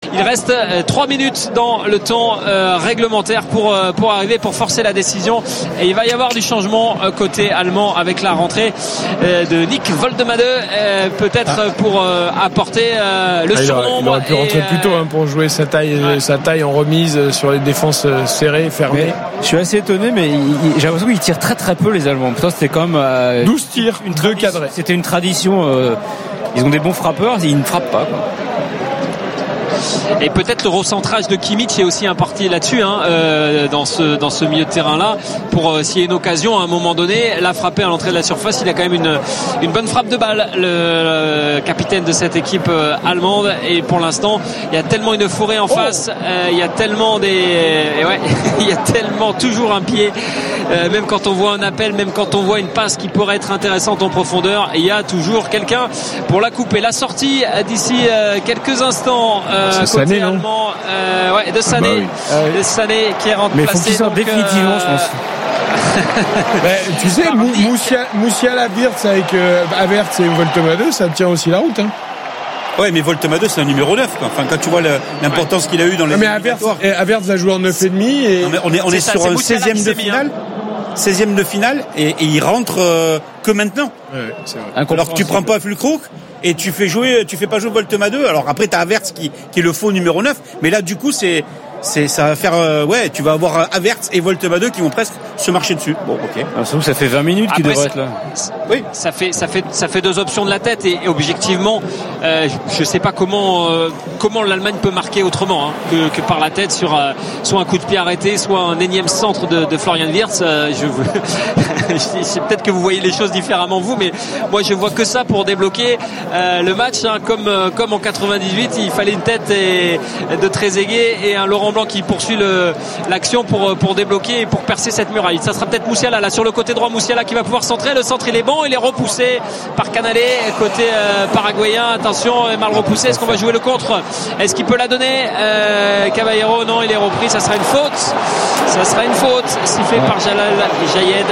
Il reste 3 minutes dans le temps réglementaire pour forcer la décision, et il va y avoir du changement côté allemand avec la rentrée de Nick Woldemade, peut-être pour apporter le surnombre. Il aurait pu rentrer plus tôt pour jouer sa taille en remise sur les défenses serrées, fermées. Mais je suis assez étonné, mais j'ai l'impression qu'ils tirent très très peu les Allemands. Pourtant c'était quand même 12 tirs, 2 cadrés. C'était une tradition. Ils ont des bons frappeurs, ils ne frappent pas, quoi. Et peut-être le recentrage de Kimmich est aussi un parti là-dessus, dans ce milieu de terrain là, pour s'il y a une occasion à un moment donné, la frapper à l'entrée de la surface. Il a quand même une bonne frappe de balle, le capitaine de cette équipe allemande, et pour l'instant il y a tellement une forêt en face, il y a tellement il y a tellement toujours un pied, même quand on voit un appel, même quand on voit une passe qui pourrait être intéressante en profondeur, il y a toujours quelqu'un pour la couper. La sortie d'ici quelques instants côté allemand, de Sané, de Sané qui est remplacé. Mais il faut qu'il sorte définitivement, je pense. Tu sais, Musiala, Wirtz avec Havertz et Woltemade, ça tient aussi la route. Ouais, mais Woltemade c'est un numéro 9, quoi. Enfin, quand tu vois l'importance qu'il a eu dans les Havertz a joué en 9,5 et on est sur un 16e de finale. 16e de finale et il rentre que maintenant. Ouais, c'est vrai. Alors que tu prends pas Füllkrug et tu fais pas jouer Woltemade. Alors après t'as Havertz qui est le faux numéro 9, mais là du coup ça va faire tu vas avoir Havertz et Woltemade qui vont presque se marcher dessus. Bon, OK. Surtout ça fait 20 minutes qu'il devrait être là. Oui, ça fait deux options de la tête, et objectivement je sais pas comment l'Allemagne peut marquer autrement que par la tête sur soit un coup de pied arrêté, soit un énième centre de Florian Wirtz. Peut-être que vous voyez les choses différemment vous, mais moi je vois que ça pour débloquer le match, comme en 98 il fallait une tête de Trezeguet et un Laurent Blanc qui poursuit l'action pour débloquer et pour percer cette muraille. Ça sera peut-être Musiala là sur le côté droit, Musiala qui va pouvoir centrer. Le centre il est bon, il est repoussé par Canale côté paraguayen. Attention, mal repoussé. Est-ce qu'on va jouer le contre? Est-ce qu'il peut la donner? Caballero, non, il est repris. Ça sera une faute sifflée par Jalal Jayed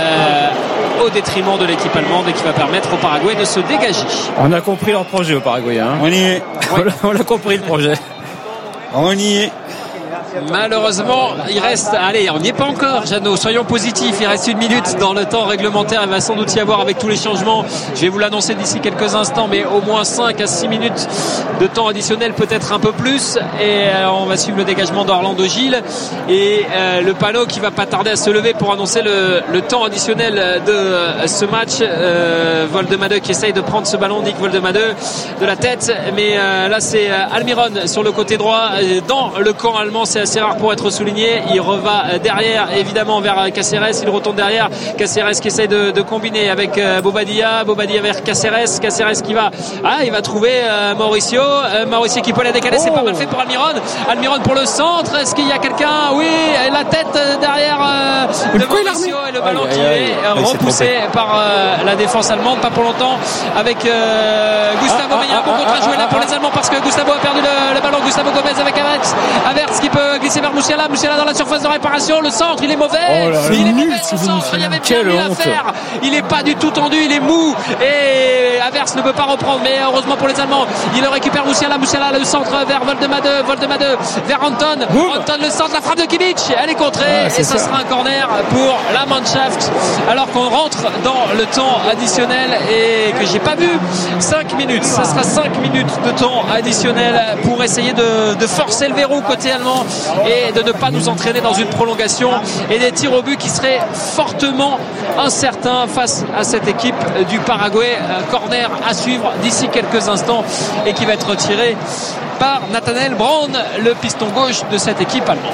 au détriment de l'équipe allemande, et qui va permettre au Paraguay de se dégager. On a compris leur projet au Paraguay. On y est. On a compris le projet. On y est. Malheureusement, il reste, on n'y est pas encore, Jeannot, soyons positifs, il reste 1 minute dans le temps réglementaire. Il va sans doute y avoir, avec tous les changements, je vais vous l'annoncer d'ici quelques instants, mais au moins 5 à 6 minutes de temps additionnel, peut-être un peu plus, et on va suivre le dégagement d'Orlando Gil et le panneau qui va pas tarder à se lever pour annoncer le temps additionnel de ce match. Woldemade qui essaye de prendre ce ballon, Nick Woldemade, de la tête, mais là c'est Almiron sur le côté droit dans le camp allemand. C'est assez rare pour être souligné. Il reva derrière, évidemment, vers Caceres. Il retourne derrière. Caceres qui essaye de combiner avec Bobadilla vers Caceres. Caceres qui va il va trouver Mauricio qui peut la décaler. C'est pas mal fait pour Almiron pour le centre. Est-ce qu'il y a quelqu'un? Oui, la tête derrière de Mauricio, et le ballon qui est repoussé par la défense allemande. Pas pour longtemps avec Gustavo. Mais il y a un bon contre à jouer là pour les Allemands, parce que Gustavo a perdu le ballon. Gustavo Gomez avec Havertz qui peut glisser vers Musiala dans la surface de réparation. Le centre il est mauvais, il est mauvais son centre, il y avait bien mieux à faire. Il est pas du tout tendu, il est mou, et Havertz ne peut pas reprendre, mais heureusement pour les Allemands, il le récupère. Musiala le centre vers Woldemade vers Anton, le centre, la frappe de Kimmich, elle est contrée, et ça sera un corner pour la Mannschaft, alors qu'on rentre dans le temps additionnel et que j'ai pas vu 5 minutes. Ça sera 5 minutes de temps additionnel pour essayer de forcer le verrou côté allemand et de ne pas nous entraîner dans une prolongation et des tirs au but qui seraient fortement incertains face à cette équipe du Paraguay. Corner à suivre d'ici quelques instants, et qui va être tiré par Nathanael Braun, le piston gauche de cette équipe allemande.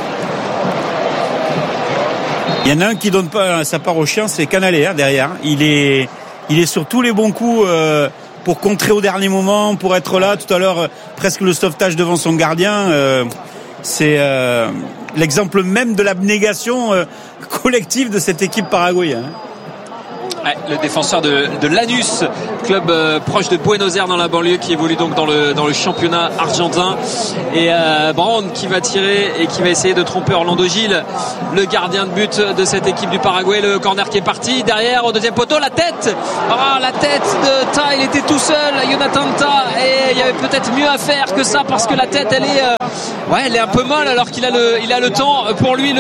Il y en a un qui donne pas sa part au chien, c'est Canale derrière. Il est sur tous les bons coups pour contrer au dernier moment, pour être là. Tout à l'heure, presque le sauvetage devant son gardien. C'est l'exemple même de l'abnégation collective de cette équipe paraguayenne. Ouais, le défenseur de Lanús, club proche de Buenos Aires dans la banlieue, qui évolue donc dans le championnat argentin. Et Brand qui va tirer et qui va essayer de tromper Orlando Gil, le gardien de but de cette équipe du Paraguay. Le corner qui est parti derrière au deuxième poteau, la tête de Ta, il était tout seul, Jonathan Ta, et il y avait peut-être mieux à faire que ça, parce que la tête elle est un peu molle, alors qu'il a le temps. Pour lui,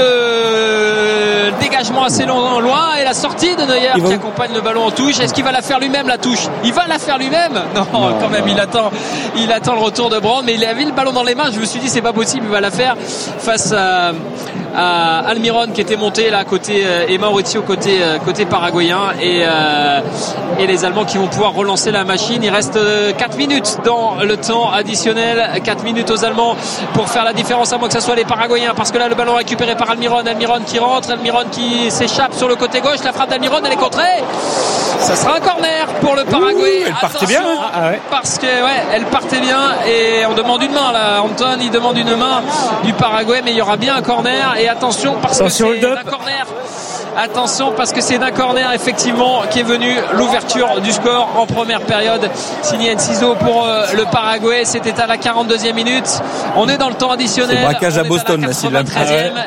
le dégagement assez loin, et la sortie de Neuer qui accompagne le ballon en touche. Est-ce qu'il va la faire lui-même, la touche? Il va la faire lui-même? Non, quand même, il attend le retour de Brand, mais il avait le ballon dans les mains. Je me suis dit, c'est pas possible, il va la faire face à Almiron qui était monté là à côté, et Mauricio côté paraguayen, et les Allemands qui vont pouvoir relancer la machine. Il reste 4 minutes dans le temps additionnel, 4 minutes aux Allemands pour faire la différence, à moins que ce soit les Paraguayens, parce que là le ballon récupéré par Almiron qui rentre, Almiron qui s'échappe sur le côté gauche, la frappe d'Almiron elle est contrée, ça sera un corner pour le Paraguay. Elle partait bien, parce que elle partait bien, et on demande une main là, Anton il demande une main du Paraguay, mais il y aura bien un corner. Et attention parce que c'est d'un corner. Attention parce que c'est d'un corner effectivement qui est venu l'ouverture du score en première période, signé Enciso pour le Paraguay. C'était à la 42e minute. On est dans le temps additionnel. C'est braquage à Boston là, s'il l'a pris.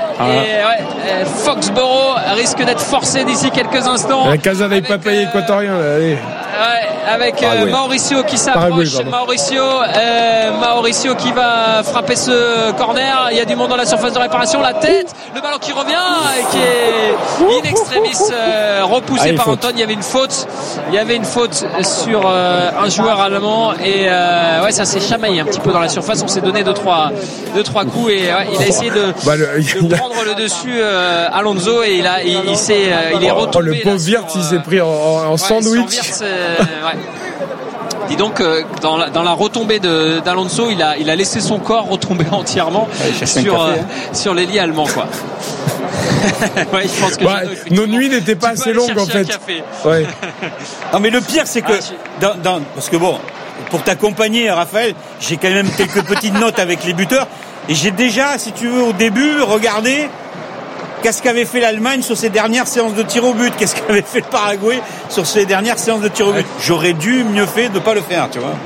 Et Foxborough risque d'être forcé d'ici quelques instants. La Casa del Papel équatorien là, allez. Avec Mauricio qui s'approche, Mauricio qui va frapper ce corner. Il y a du monde dans la surface de réparation, la tête, le ballon qui revient et qui est in extremis repoussé par Anton. Il y avait une faute sur un joueur allemand, et ça s'est chamaillé un petit peu dans la surface. On s'est donné deux trois coups, et il a essayé de prendre le dessus Alonso, et il est retombé. Le pauvre Wirtz, il s'est pris en sandwich. Dis donc, dans la retombée d'Alonso, il a laissé son corps retomber entièrement sur l'ailier allemand, quoi. Je pense que nos nuits n'étaient pas assez longues en fait. Non, mais le pire c'est que parce que pour t'accompagner, Raphaël, j'ai quand même quelques petites notes avec les buteurs, et j'ai déjà, si tu veux, au début regardé qu'est-ce qu'avait fait l'Allemagne sur ses dernières séances de tir au but, qu'est-ce qu'avait fait le Paraguay sur ses dernières séances de tir au but. J'aurais dû mieux fait de pas le faire, tu vois.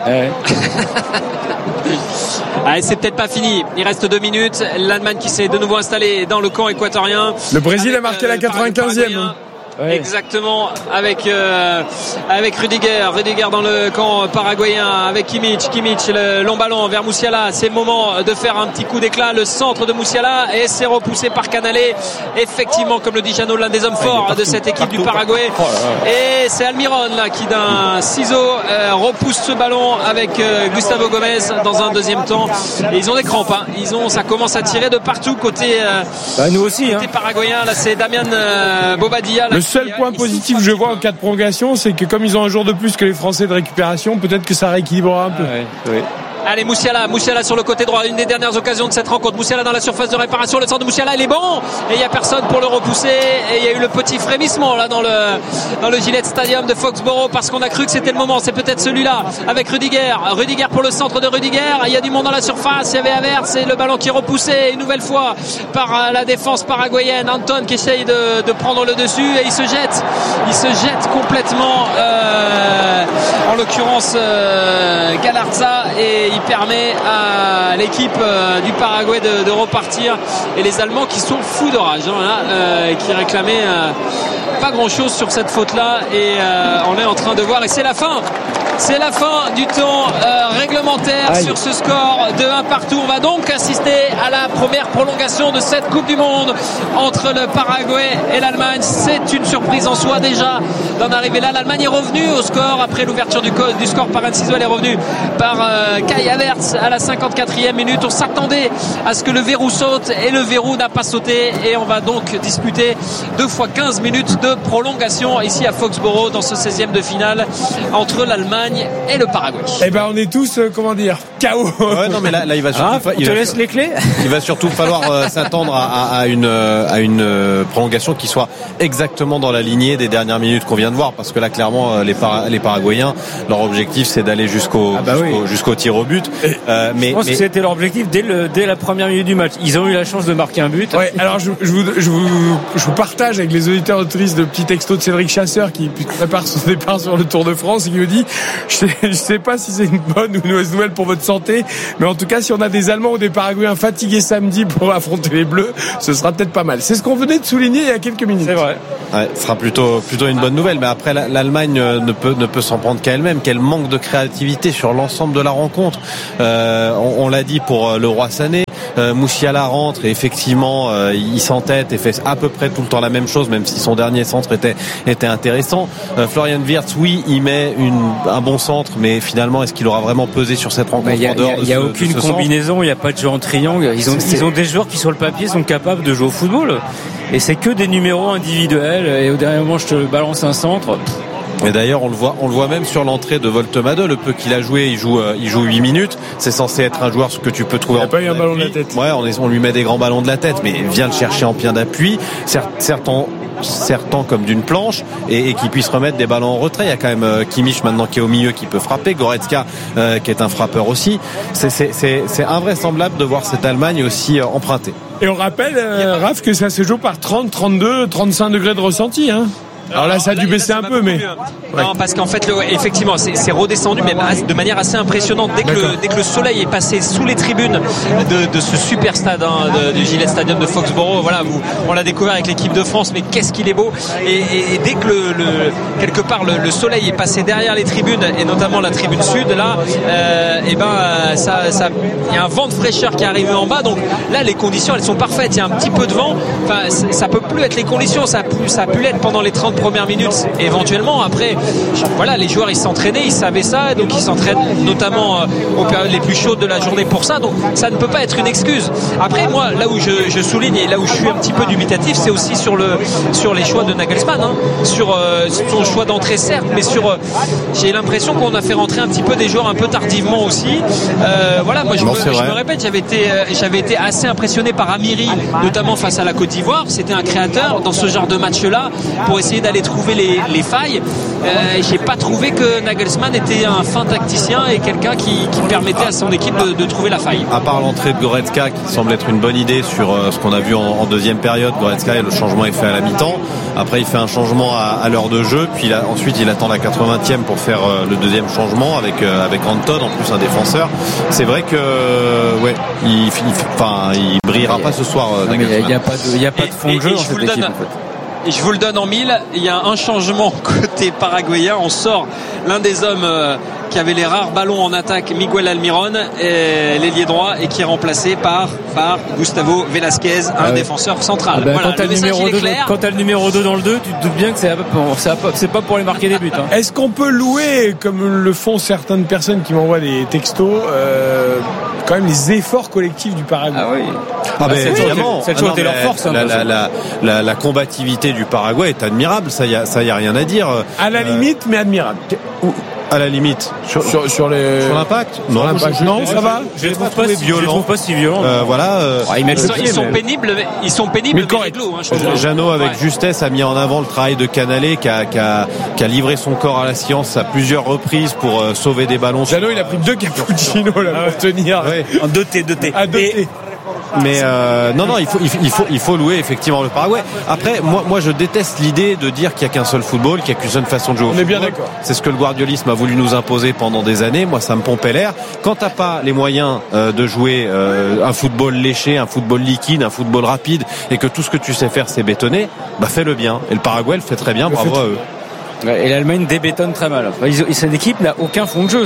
C'est peut-être pas fini. Il reste 2 minutes. L'Allemagne qui s'est de nouveau installée dans le camp équatorien. Le Brésil a marqué la 95e. Exactement, avec Rudiger dans le camp paraguayen, avec Kimmich, le long ballon vers Musiala. C'est le moment de faire un petit coup d'éclat, le centre de Musiala, et c'est repoussé par Canale. Effectivement, comme le dit Jeannot, l'un des hommes forts de cette équipe du Paraguay. Et c'est Almiron là qui d'un ciseau repousse ce ballon avec Gustavo Gomez dans un deuxième temps. Et ils ont des crampes, ça commence à tirer de partout côté nous aussi, côté paraguayen. Là c'est Damian Bobadilla. Le seul point positif que je vois en cas de prolongation, c'est que comme ils ont un jour de plus que les Français de récupération, peut-être que ça rééquilibrera un peu. Allez, Musiala sur le côté droit, une des dernières occasions de cette rencontre. Musiala dans la surface de réparation, le centre de Musiala, il est bon, et il n'y a personne pour le repousser, et il y a eu le petit frémissement là dans le Gillette Stadium de Foxborough, parce qu'on a cru que c'était le moment. C'est peut-être celui-là avec Rudiger pour le centre de Rudiger. Il y a du monde dans la surface, il y avait Havertz, et le ballon qui est repoussé une nouvelle fois par la défense paraguayenne. Anton qui essaye de prendre le dessus, et il se jette complètement en l'occurrence Galarza, et il permet à l'équipe du Paraguay de repartir, et les Allemands qui sont fous de rage qui réclamaient pas grand chose sur cette faute là, et on est en train de voir, et c'est la fin du temps réglementaire. Sur ce score de 1 partout. On va donc assister à la première prolongation de cette Coupe du Monde entre le Paraguay et l'Allemagne. C'est une surprise en soi déjà d'en arriver là. L'Allemagne est revenue au score après l'ouverture du score par Enciso. Elle est revenue par Kai Havertz à la 54e minute. On s'attendait à ce que le verrou saute, et le verrou n'a pas sauté, et on va donc disputer 2 fois 15 minutes de prolongation ici à Foxborough dans ce 16e de finale entre l'Allemagne l'Allemagne et le Paraguay. Eh ben, on est tous, KO. Ouais, non, mais là, il va surtout, tu laisses les clés. Il va surtout falloir s'attendre à une prolongation qui soit exactement dans la lignée des dernières minutes qu'on vient de voir, parce que là, clairement, les Paraguayens, leur objectif, c'est d'aller jusqu'au tir au but. Je pense que c'était leur objectif dès la première minute du match. Ils ont eu la chance de marquer un but. Ouais, alors je vous partage avec les auditeurs autrices de petits textos de Cédric Chasseur qui prépare son départ sur le Tour de France et qui me dit je sais pas si c'est une bonne ou une mauvaise nouvelle pour votre santé, mais en tout cas si on a des Allemands ou des Paraguayens fatigués samedi pour affronter les Bleus, ce sera peut-être pas mal. C'est ce qu'on venait de souligner il y a quelques minutes. C'est vrai. Ouais, ce sera plutôt une bonne nouvelle, mais après l'Allemagne ne peut s'en prendre qu'à elle-même, qu'elle manque de créativité sur l'ensemble de la rencontre. On l'a dit pour le Roi Sané, Musiala rentre et effectivement il s'entête et fait à peu près tout le temps la même chose, même si son dernier centre était intéressant. Florian Wirtz, oui, il met un bon centre, mais finalement est-ce qu'il aura vraiment pesé sur cette rencontre? Il n'y a aucune combinaison, il n'y a pas de jeu en triangle. Ils ont des joueurs qui sur le papier sont capables de jouer au football, et c'est que des numéros individuels, et au dernier moment je te balance un centre. Et d'ailleurs, on le voit même sur l'entrée de Woltemade, le peu qu'il a joué, il joue 8 minutes. C'est censé être un joueur que tu peux trouver. Il n'a pas eu un ballon de la tête. Ouais, on lui met des grands ballons de la tête, mais il vient le chercher en pied d'appui. Certains comme d'une planche et qui puisse remettre des ballons en retrait. Il y a quand même Kimmich maintenant qui est au milieu, qui peut frapper, Goretzka qui est un frappeur aussi. C'est invraisemblable de voir cette Allemagne aussi empruntée. Et on rappelle, Raph, que ça se joue par 30, 32, 35 degrés de ressenti, hein. Alors là, ça a dû baisser un peu, mais non, parce qu'en fait, effectivement, c'est redescendu, mais de manière assez impressionnante. Dès que le soleil est passé sous les tribunes de ce super stade, du Gillette Stadium de Foxborough, voilà, on l'a découvert avec l'équipe de France, mais qu'est-ce qu'il est beau. Et dès que quelque part le soleil est passé derrière les tribunes, et notamment la tribune sud, là, il y a un vent de fraîcheur qui est arrivé en bas. Donc là, les conditions, elles sont parfaites. Il y a un petit peu de vent. Enfin, ça peut plus être les conditions. Ça a pu l'être pendant les 30 premières minutes éventuellement. Après, voilà, les joueurs ils s'entraînaient, ils savaient ça, donc ils s'entraînent notamment aux périodes les plus chaudes de la journée pour ça, donc ça ne peut pas être une excuse. Après, moi, là où je souligne et là où je suis un petit peu dubitatif, c'est aussi sur les choix de Nagelsmann, hein, sur son choix d'entrée, certes, mais j'ai l'impression qu'on a fait rentrer un petit peu des joueurs un peu tardivement aussi. Voilà, moi je me répète, j'avais été assez impressionné par Amiri, notamment face à la Côte d'Ivoire. C'était un créateur dans ce genre de match-là pour essayer d'aller trouver les failles. J'ai pas trouvé que Nagelsmann était un fin tacticien et quelqu'un qui permettait à son équipe de trouver la faille. À part l'entrée de Goretzka qui semble être une bonne idée sur ce qu'on a vu en deuxième période, Goretzka, et le changement est fait à la mi-temps. Après il fait un changement à l'heure de jeu, puis ensuite il attend la 80e pour faire le deuxième changement avec Anton, en plus un défenseur. C'est vrai que il brillera pas ce soir. Il n'y a pas de fond de jeu dans cette équipe, en fait. Et je vous le donne en mille, il y a un changement côté paraguayen. On sort l'un des hommes qui avait les rares ballons en attaque, Miguel Almiron, l'ailier droit, et qui est remplacé par Gustavo Velasquez, un défenseur central. Voilà, quand t'as le numéro 2 dans le 2, tu te doutes bien que c'est pas pour aller marquer des buts. Hein. Est-ce qu'on peut louer, comme le font certaines personnes qui m'envoient des textos, quand même les efforts collectifs du Paraguay? Ah oui. Évidemment. Cette chose était leur force. La combativité du Paraguay est admirable, ça y a rien à dire. À la limite, mais admirable. À la limite. Sur l'impact? Non, ça va. Je les trouve pas si violents. Ils sont pénibles, mais réglo. Jeannot, avec justesse, a mis en avant le travail de Canalé qui a livré son corps à la science à plusieurs reprises pour sauver des ballons. Jeannot, il a pris 2 cappuccinos là pour tenir. Ouais. En 2T. À 2T. Mais il faut louer effectivement le Paraguay. Après, moi je déteste l'idée de dire qu'il n'y a qu'un seul football, qu'il n'y a qu'une seule façon de jouer au football. On est bien d'accord. C'est ce que le guardiolisme a voulu nous imposer pendant des années. Moi, ça me pompait l'air. Quand t'as pas les moyens de jouer un football léché, un football liquide, un football rapide, et que tout ce que tu sais faire c'est bétonner, fais-le bien. Et le Paraguay le fait très bien. Bravo à eux. Et l'Allemagne débétonne très mal. Cette équipe n'a aucun fond de jeu.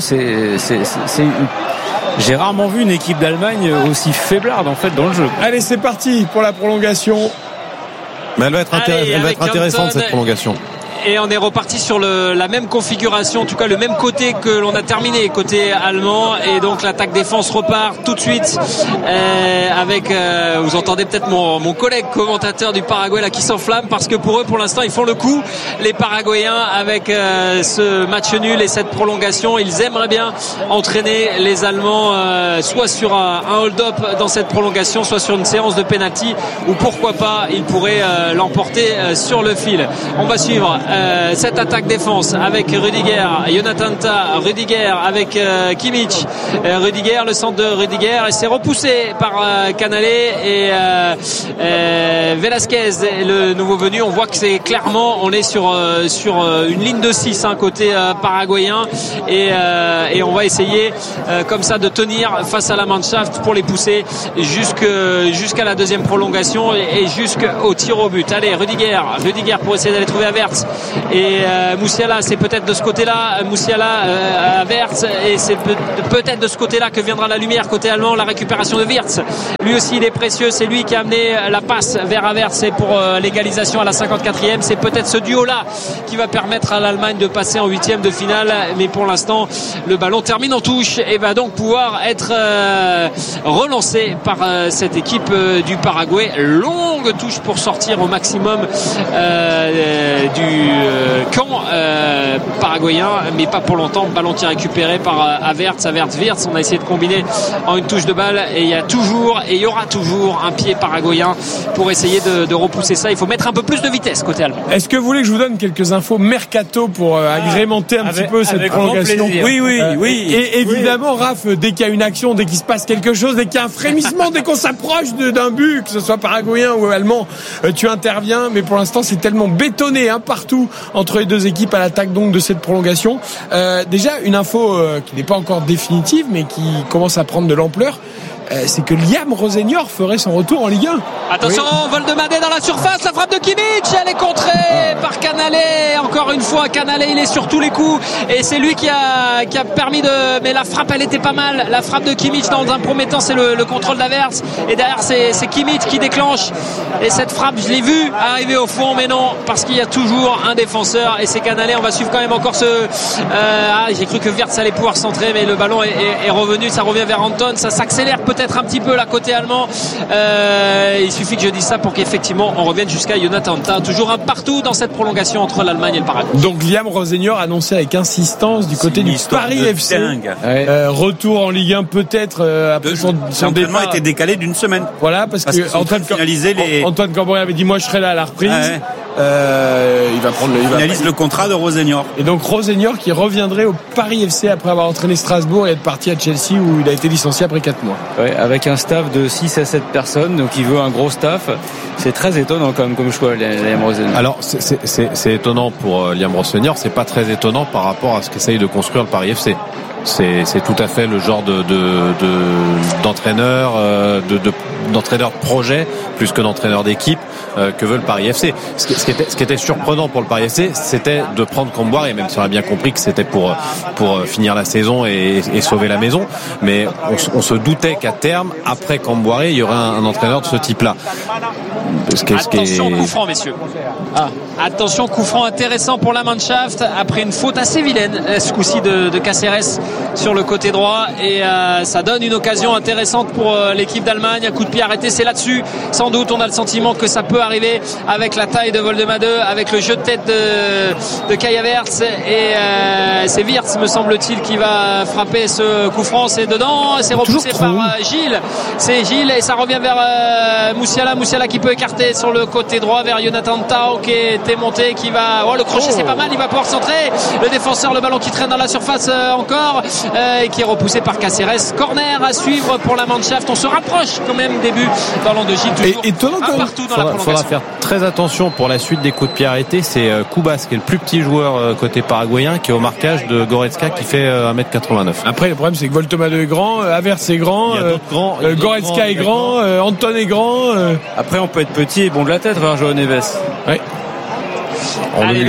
J'ai rarement vu une équipe d'Allemagne aussi faiblarde en fait dans le jeu. Allez, c'est parti pour la prolongation. Mais elle va être intéressante cette prolongation. Et on est reparti sur la même configuration, en tout cas le même côté que l'on a terminé, côté allemand. Et donc l'attaque défense repart tout de suite avec vous entendez peut-être mon collègue commentateur du Paraguay là qui s'enflamme parce que pour eux pour l'instant ils font le coup, les Paraguayens, avec ce match nul et cette prolongation. Ils aimeraient bien entraîner les Allemands soit sur un hold-up dans cette prolongation, soit sur une séance de penalty, ou pourquoi pas ils pourraient l'emporter sur le fil. On va suivre cette attaque défense avec Rudiger, Jonathan Tah, Rudiger avec Kimmich, Rudiger, le centre de Rudiger, et c'est repoussé par Canalé et Velasquez, le nouveau venu. On voit que c'est clairement, on est sur une ligne de 6 côté paraguayen, et on va essayer comme ça de tenir face à la Mannschaft pour les pousser jusqu'à la deuxième prolongation et jusqu'au tir au but. Allez, Rudiger pour essayer d'aller trouver Havertz, et Musiala, c'est peut-être de ce côté-là, Musiala, Havertz, et c'est peut-être de ce côté-là que viendra la lumière côté allemand. La récupération de Wirtz, lui aussi il est précieux, c'est lui qui a amené la passe vers Havertz, et pour l'égalisation à la 54e, c'est peut-être ce duo-là qui va permettre à l'Allemagne de passer en huitième de finale, mais pour l'instant le ballon termine en touche et va donc pouvoir être relancé par cette équipe du Paraguay. Longue touche pour sortir au maximum du camp paraguayen, mais pas pour longtemps. Ballon qui est récupéré par Havertz, Wirtz. On a essayé de combiner en une touche de balle, et il y aura toujours un pied paraguayen pour essayer de repousser ça. Il faut mettre un peu plus de vitesse côté allemand. Est-ce que vous voulez que je vous donne quelques infos mercato pour agrémenter un petit peu cette prolongation? Oui. Et évidemment, Raph, dès qu'il y a une action, dès qu'il se passe quelque chose, dès qu'il y a un frémissement, dès qu'on s'approche d'un but, que ce soit paraguayen ou allemand, tu interviens. Mais pour l'instant, c'est tellement bétonné partout entre les deux équipes à l'attaque donc de cette prolongation. Déjà, une info qui n'est pas encore définitive, mais qui commence à prendre de l'ampleur. C'est que Liam Rosenior ferait son retour en Ligue 1. Attention, vol de Madé dans la surface, la frappe de Kimmich, elle est contrée par Canalé. Encore une fois, Canalé, il est sur tous les coups, et c'est lui qui a permis de... Mais la frappe, elle était pas mal. La frappe de Kimmich, dans un premier temps, c'est le contrôle d'Havertz, et derrière, c'est Kimmich qui déclenche. Et cette frappe, je l'ai vue arriver au fond, mais non, parce qu'il y a toujours un défenseur, et c'est Canalé. On va suivre quand même encore j'ai cru que Wirtz allait pouvoir centrer, mais le ballon est revenu, ça revient vers Anton, ça s'accélère peut-être un petit peu la côté allemand. Il suffit que je dise ça pour qu'effectivement on revienne jusqu'à Jonathan Tah. Toujours un partout dans cette prolongation entre l'Allemagne et le Paraguay. Donc Liam Rosenior annoncé avec insistance du côté du Paris FC. Retour en Ligue 1 peut-être après son départ. A été décalé d'une semaine. Voilà, parce que Antoine Camboré avait dit moi je serai là à la reprise. Il finalise le contrat de Rosenior. Et donc Rosenior qui reviendrait au Paris FC après avoir entraîné Strasbourg et être parti à Chelsea où il a été licencié après 4 mois. Ouais, avec un staff de 6 à 7 personnes, donc il veut un gros staff. C'est très étonnant quand même comme choix, Liam Rosenior. Alors c'est étonnant pour Liam Rosenior, c'est pas très étonnant par rapport à ce qu'essaye de construire le Paris FC. C'est tout à fait le genre d'entraîneur d'entraîneur de projet plus que d'entraîneur d'équipe que veut le Paris FC. Ce qui était surprenant pour le Paris FC, c'était de prendre Camboire, même si on a bien compris que c'était pour finir la saison et sauver la maison, mais on se doutait qu'à terme, après Camboire, il y aurait un entraîneur de ce type-là. Attention, coup franc, messieurs. Attention, coup franc intéressant pour la Mannschaft après une faute assez vilaine ce coup-ci de Cáceres sur le côté droit, et ça donne une occasion intéressante pour l'équipe d'Allemagne. Un coup de pied arrêté, c'est là-dessus sans doute. On a le sentiment que ça peut arriver avec la taille de Woldemade, avec le jeu de tête de Kai Havertz, et c'est Wirtz me semble-t-il qui va frapper ce coup franc. C'est dedans, c'est repoussé par Gilles. C'est Gilles, et ça revient vers Musiala qui peut écarter sur le côté droit vers Jonathan Tah qui était monté, qui va le crochet, c'est pas mal, il va pouvoir centrer. Le défenseur, le ballon qui traîne dans la surface encore, et qui est repoussé par Cáceres. Corner à suivre pour la Mannschaft. On se rapproche quand même des buts. Ballon de Gilles, toujours étonnant partout dans la prolongation. Il faudra faire très attention pour la suite des coups de pied arrêtés. C'est Kubas qui est le plus petit joueur côté paraguayen, qui est au marquage de Goretzka qui fait 1m89. Après le problème c'est que Woldemade est grand, Havertz est grand, Goretzka est grand, Anton est grand. Après on peut être petit et bon de la tête vers João Neves. Ouais. Allez,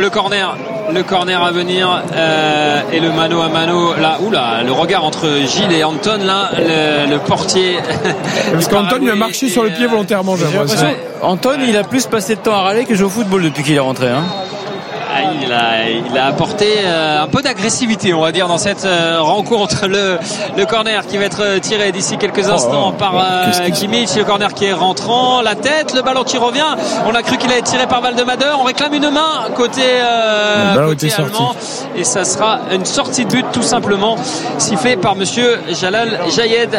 le corner à venir, et le mano à mano là, le regard entre Gilles et Anton là, le portier. Parce qu'Anton il a marché sur le pied volontairement, j'ai l'impression. Anton il a plus passé de temps à râler que jouer au football depuis qu'il est rentré. il a apporté un peu d'agressivité, on va dire, dans cette rencontre. Le corner qui va être tiré d'ici quelques instants par Kimmich. Le corner qui est rentrant, la tête, le ballon qui revient. On a cru qu'il allait tiré par Valdemade. On réclame une main côté allemand, et ça sera une sortie de but tout simplement, sifflé par monsieur Jalal Jayed,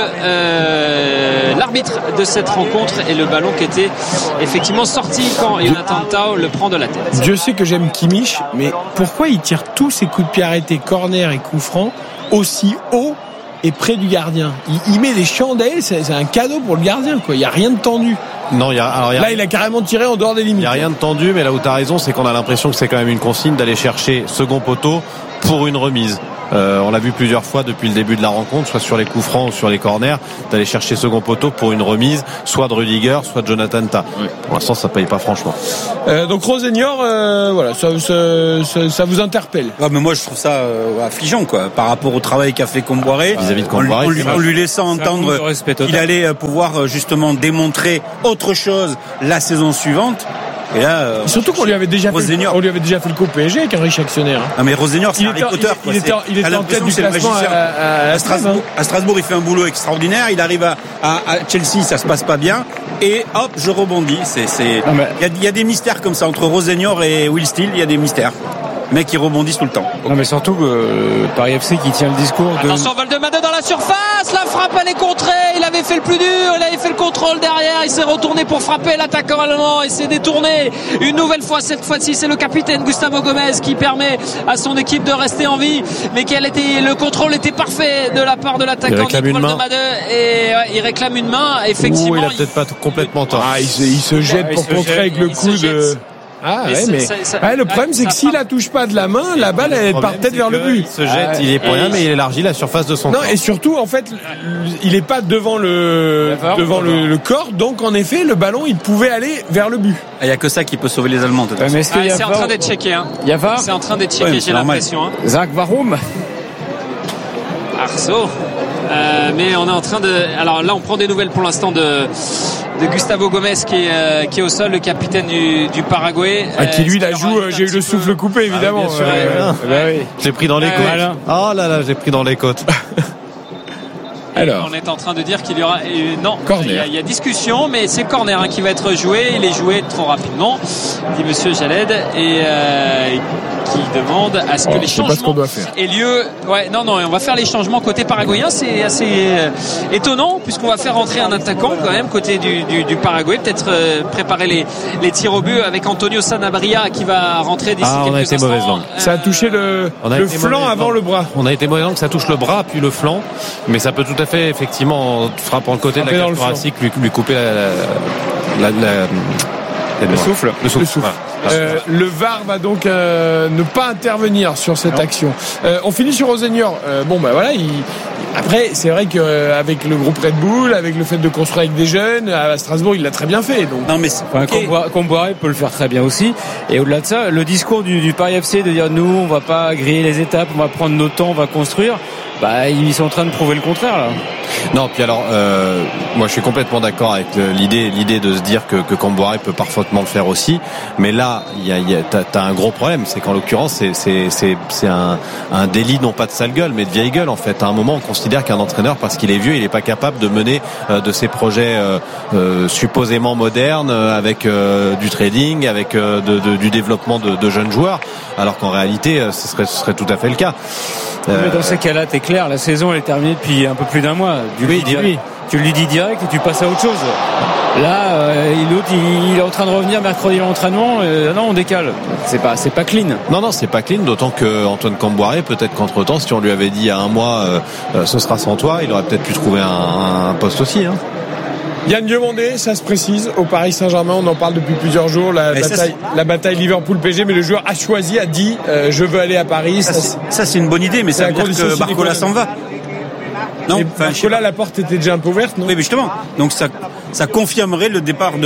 l'arbitre de cette rencontre, et le ballon qui était effectivement sorti quand Jonathan Tah le prend de la tête. Dieu sait que j'aime Kimmich, mais pourquoi il tire tous ses coups de pied arrêtés, corner et coups francs aussi haut et près du gardien? Il met des chandelles, c'est un cadeau pour le gardien, quoi. Il n'y a rien de tendu. Non, là, il a carrément tiré en dehors des limites. Il n'y a rien de tendu, mais là où tu as raison, c'est qu'on a l'impression que c'est quand même une consigne d'aller chercher second poteau pour une remise. On l'a vu plusieurs fois depuis le début de la rencontre, soit sur les coups francs ou sur les corners, d'aller chercher second poteau pour une remise, soit de Rudiger, soit de Jonathan Tah. Oui. Pour l'instant, ça paye pas franchement. Donc Rosenior, voilà, ça vous interpelle. Ouais, mais moi je trouve ça affligeant, quoi, par rapport au travail qu'a fait Comboiré, vis-à-vis de Comboiré, en lui laissant entendre qu'il allait pouvoir justement démontrer autre chose la saison suivante. Et là, surtout qu'on lui avait déjà fait le coup au PSG avec un riche actionnaire. Ah, mais Rosenior, c'est un ricoteur. Il était en tête du classement à Strasbourg. À Strasbourg, il fait un boulot extraordinaire. Il arrive à Chelsea, ça se passe pas bien. Et hop, je rebondis. Il y a des mystères comme ça entre Rosenior et Will Steele. Il y a des mystères. Mecs qui rebondissent tout le temps. Non, mais surtout Paris FC qui tient le discours de... Attention, Valdemade dans la surface, la frappe elle est contrée, il avait fait le plus dur, il avait fait le contrôle derrière, il s'est retourné pour frapper l'attaquant allemand, il s'est détourné une nouvelle fois. Cette fois-ci, c'est le capitaine Gustavo Gomez qui permet à son équipe de rester en vie, mais le contrôle était parfait de la part de l'attaquant Valdemade, et il réclame une main. Effectivement, il a peut-être pas complètement tort. Il se jette pour contrer avec le coup de... le problème c'est que s'il la touche pas de la main, la balle elle part peut-être vers le but. Il se jette, il est pour rien, mais il élargit la surface de son corps. Non, et surtout en fait, il est pas devant le corps, donc en effet le ballon il pouvait aller vers le but. Il y a que ça qui peut sauver les Allemands. C'est en train d'être checké. C'est en train d'être checké, j'ai l'impression. Zach Varum. Arceau. Mais on est en train de... Alors là on prend des nouvelles pour l'instant de Gustavo Gomez qui est au sol, le capitaine du Paraguay, qui lui la joue. J'ai eu le souffle coupé évidemment. Bien sûr, j'ai pris dans les côtes. Oh là j'ai pris dans les côtes. Alors, on est en train de dire qu'il y aura corner. Il y a discussion, mais c'est corner qui va être joué. Il est joué trop rapidement, dit monsieur Jaled, et qui demande à ce que les changements aient lieu. On va faire les changements côté paraguayen. C'est assez étonnant puisqu'on va faire rentrer un attaquant quand même côté du Paraguay. Peut-être préparer les tirs au but avec Antonio Sanabria qui va rentrer d'ici quelques instants. Mauvaise langue. Ça a touché le flanc avant le bras. On a été mauvais langue, ça touche le bras puis le flanc, mais ça peut tout à fait effectivement en frappant le côté de la cage thoracique lui couper le souffle. Voilà. Le VAR va donc ne pas intervenir sur cette action. On finit sur Rosenior. Après, c'est vrai qu'avec le groupe Red Bull, avec le fait de construire avec des jeunes, à Strasbourg, il l'a très bien fait. Donc. Non, mais Comboiré peut le faire très bien aussi. Et au-delà de ça, le discours du Paris FC de dire nous, on va pas griller les étapes, on va prendre notre temps, on va construire. Ils sont en train de prouver le contraire là. Non, puis alors, moi je suis complètement d'accord avec l'idée de se dire que Comboiré peut parfaitement le faire aussi, mais là, t'as un gros problème, c'est qu'en l'occurrence, c'est un délit non pas de sale gueule, mais de vieille gueule en fait. À un moment, on considère qu'un entraîneur, parce qu'il est vieux, il n'est pas capable de mener de ces projets supposément modernes, avec du trading, avec du développement de jeunes joueurs, alors qu'en réalité, ce serait tout à fait le cas. Mais dans ces cas-là, t'es clair, la saison elle est terminée depuis un peu plus d'un mois. Tu lui dis direct et tu passes à autre chose. Là, l'autre il est en train de revenir mercredi à l'entraînement. Non, on décale. C'est pas clean. Non, c'est pas clean. D'autant que Antoine Comboiré, peut-être qu'entre-temps, si on lui avait dit à un mois, ce sera sans toi, il aurait peut-être pu trouver un poste aussi. Yann Diomandé, ça se précise, au Paris Saint-Germain, on en parle depuis plusieurs jours, la bataille Liverpool-PSG, mais le joueur a dit je veux aller à Paris. Ça c'est une bonne idée, mais ça veut dire que Barcola s'en va. Non, Barcola, la porte était déjà un peu ouverte, non ? Oui, mais justement, donc ça confirmerait le départ de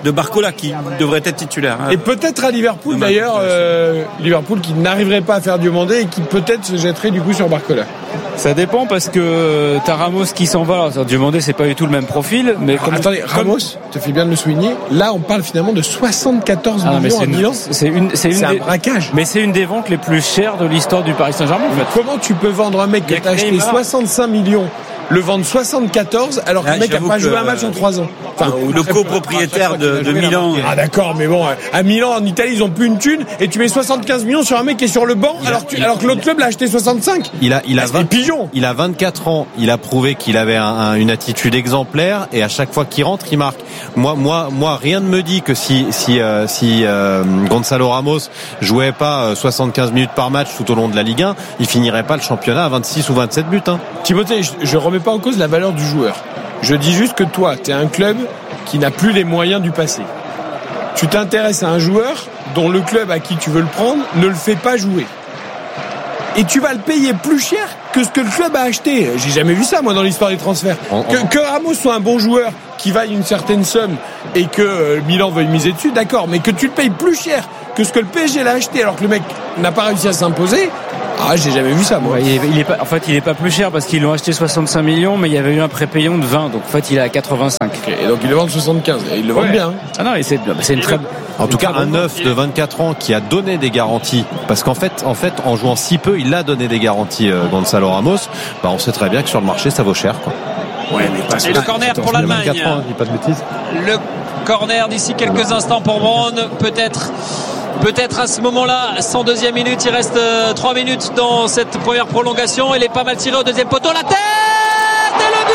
de Barcola qui devrait être titulaire. Et peut-être à Liverpool d'ailleurs, Liverpool qui n'arriverait pas à faire Diomandé et qui peut-être se jetterait du coup sur Barcola. Ça dépend parce que t'as Ramos qui s'en va. Alors, Diomandé, c'est pas du tout le même profil, mais attendez, Ramos, te fais bien de le souligner. Là, on parle finalement de 74 millions à Milan. C'est un braquage. Mais c'est une des ventes les plus chères de l'histoire du Paris Saint-Germain. En fait. Comment tu peux vendre un mec que t'as acheté 65 millions, le vendre 74 alors que le mec n'a pas joué un match en 3 ans. Enfin, le copropriétaire de Milan. Ah d'accord, mais bon, à Milan, en Italie, ils ont plus une thune et tu mets 75 millions sur un mec qui est sur le banc alors que l'autre club l'a acheté 65. Il a 24 ans, il a prouvé qu'il avait une attitude exemplaire et à chaque fois qu'il rentre, il marque. Moi, rien ne me dit que si Gonzalo Ramos jouait pas 75 minutes par match tout au long de la Ligue 1, il finirait pas le championnat à 26 ou 27 buts. Timothée, je remets pas en cause la valeur du joueur. Je dis juste que toi, tu es un club qui n'a plus les moyens du passé. Tu t'intéresses à un joueur dont le club à qui tu veux le prendre ne le fait pas jouer. Et tu vas le payer plus cher que ce que le club a acheté. J'ai jamais vu ça, moi, dans l'histoire des transferts. Que Ramos soit un bon joueur qui vaille une certaine somme et que Milan veuille miser dessus, d'accord. Mais que tu le payes plus cher que ce que le PSG l'a acheté alors que le mec n'a pas réussi à s'imposer. Ah, j'ai jamais vu ça, moi. Ouais, il est pas plus cher parce qu'ils l'ont acheté 65 millions, mais il y avait eu un prépayant de 20, donc en fait il est à 85. Et donc ils le vendent 75, et ils le vendent bien. Ah non, et c'est une très. En tout cas, un neuf de 24 ans qui a donné des garanties, parce qu'en fait, en jouant si peu, il a donné des garanties, Gonzalo Ramos. Bah, on sait très bien que sur le marché, ça vaut cher, quoi. Ouais, mais pas. Et le corner pour l'Allemagne. 24 ans, dis pas de bêtises. Le corner d'ici quelques instants pour Braun, peut-être à ce moment-là, 102e minute, il reste 3 minutes dans cette première prolongation. Il est pas mal tiré au deuxième poteau, la tête et le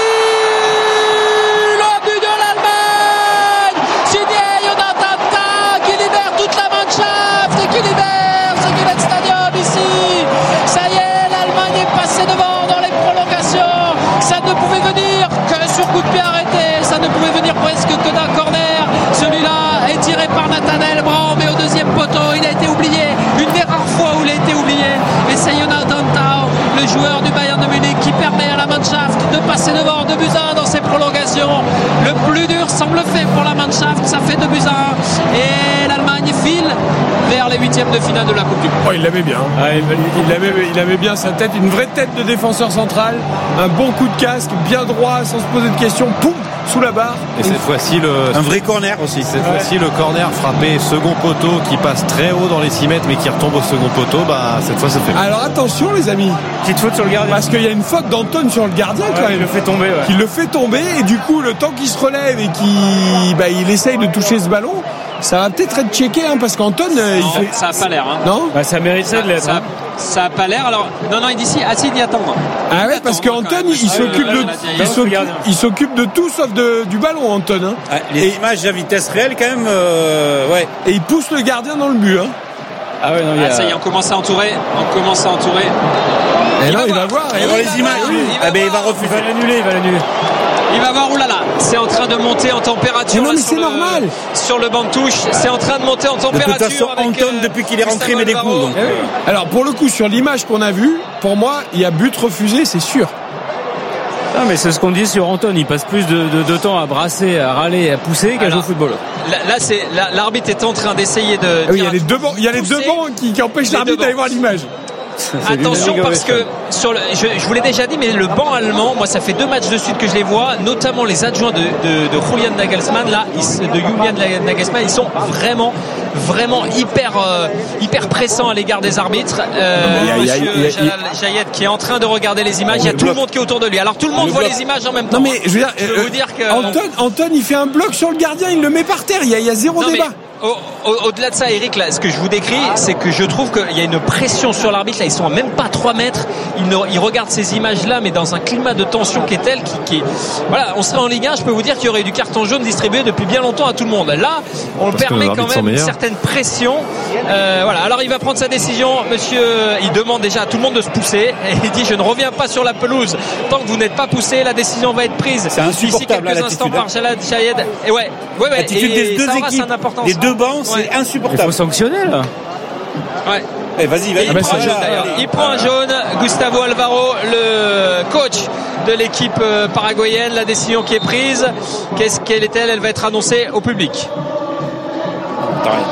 but de l'Allemagne, signé Jonathan Tah, qui libère toute la Mannschaft et qui libère ce Gilet Stadium ici. Ça y est, l'Allemagne est passée devant dans les prolongations. Ça ne pouvait venir que sur coup de pied arrêté, ça ne pouvait venir presque que d'un corner. Celui-là est tiré par Nathanael Braun, mais au deuxième poteau, il a été oublié. Une des rares fois où il a été oublié. Et c'est Jonathan Tah, le joueur du Bayern de Munich, qui permet à la Mannschaft de passer devant 2-1 dans ces prolongations. Le plus dur semble fait pour la Mannschaft, ça fait 2-1. Et l'Allemagne file vers les 8e de finale de la Coupe du Monde. Oh, il l'avait bien. Ah, il avait bien sa tête, une vraie tête de défenseur central, un bon coup de casque, bien droit, sans se poser de questions, poum, sous la barre. Et cette fois-ci, un vrai corner aussi. Cette fois-ci, le corner frappé second poteau qui passe très haut dans les 6 mètres mais qui retombe au second poteau, bah, cette fois, ça fait. Alors attention, les amis. Petite faute sur le gardien. Parce qu'il y a une faute d'Anton sur le gardien, quand même. Il le fait tomber, ouais. Il le fait tomber, et du coup, le temps qu'il se relève et qu'il essaye de toucher ce ballon, ça va peut-être être checké, hein, parce qu'Anton, ça a pas l'air, hein. Non? Bah, ça mérite ça de l'être. Ça a pas l'air. Alors, non, il dit si. Ah, si, il y attend. Ah ouais, parce qu'Anton, il s'occupe de tout sauf du ballon, Anton, hein. Ah, les images à vitesse réelle, quand même, ouais. Et il pousse le gardien dans le but, hein. Ah ouais, non, ça y est, on commence à entourer. Et là, il va voir. Et les images. Il va refuser. Il va l'annuler. Il va voir, oulala, c'est en train de monter en température. Mais c'est normal. Sur le banc de touche, c'est en train de monter en température. De toute façon, Anton, depuis qu'il est rentré, met des coups. Donc. Alors, pour le coup, sur l'image qu'on a vue, pour moi, il y a but refusé, c'est sûr. Non, mais c'est ce qu'on dit sur Anton. Il passe plus de temps à brasser, à râler, à pousser qu'à jouer au football. Là, l'arbitre est en train d'essayer de. Oui, il y a les deux bancs qui empêchent l'arbitre d'aller voir l'image. Attention, parce que je vous l'ai déjà dit, mais le banc allemand, moi ça fait 2 matchs de suite que je les vois, notamment les adjoints de Julian Nagelsmann là, ils sont vraiment hyper pressants à l'égard des arbitres. Monsieur Jalal Jayed qui est en train de regarder les images, il y a tout le monde qui est autour de lui. Alors tout le monde voit les images en même temps. Non mais je veux vous dire que Anton il fait un bloc sur le gardien, il le met par terre, il y a zéro débat. Au-delà de ça, Eric, là, ce que je vous décris, c'est que je trouve qu'il y a une pression sur l'arbitre. Là, ils sont à même pas 3 mètres. Ils regardent ces images-là, mais dans un climat de tension qui est tel voilà, on serait en Ligue 1, je peux vous dire qu'il y aurait eu du carton jaune distribué depuis bien longtemps à tout le monde. Là, on permet quand même une certaine pression. Voilà. Alors, il va prendre sa décision. Monsieur, il demande déjà à tout le monde de se pousser. Et il dit, je ne reviens pas sur la pelouse tant que vous n'êtes pas poussé. La décision va être prise d'ici quelques instants par Jalal Jayed. Et ouais. L'attitude des deux équipes, des deux bancs, c'est insupportable. Il faut sanctionner là. Ouais. Et vas-y. Il prend un jaune. Gustavo Alvaro, le coach de l'équipe paraguayenne. La décision qui est prise, quelle est-elle? Elle va être annoncée au public. t'as rien.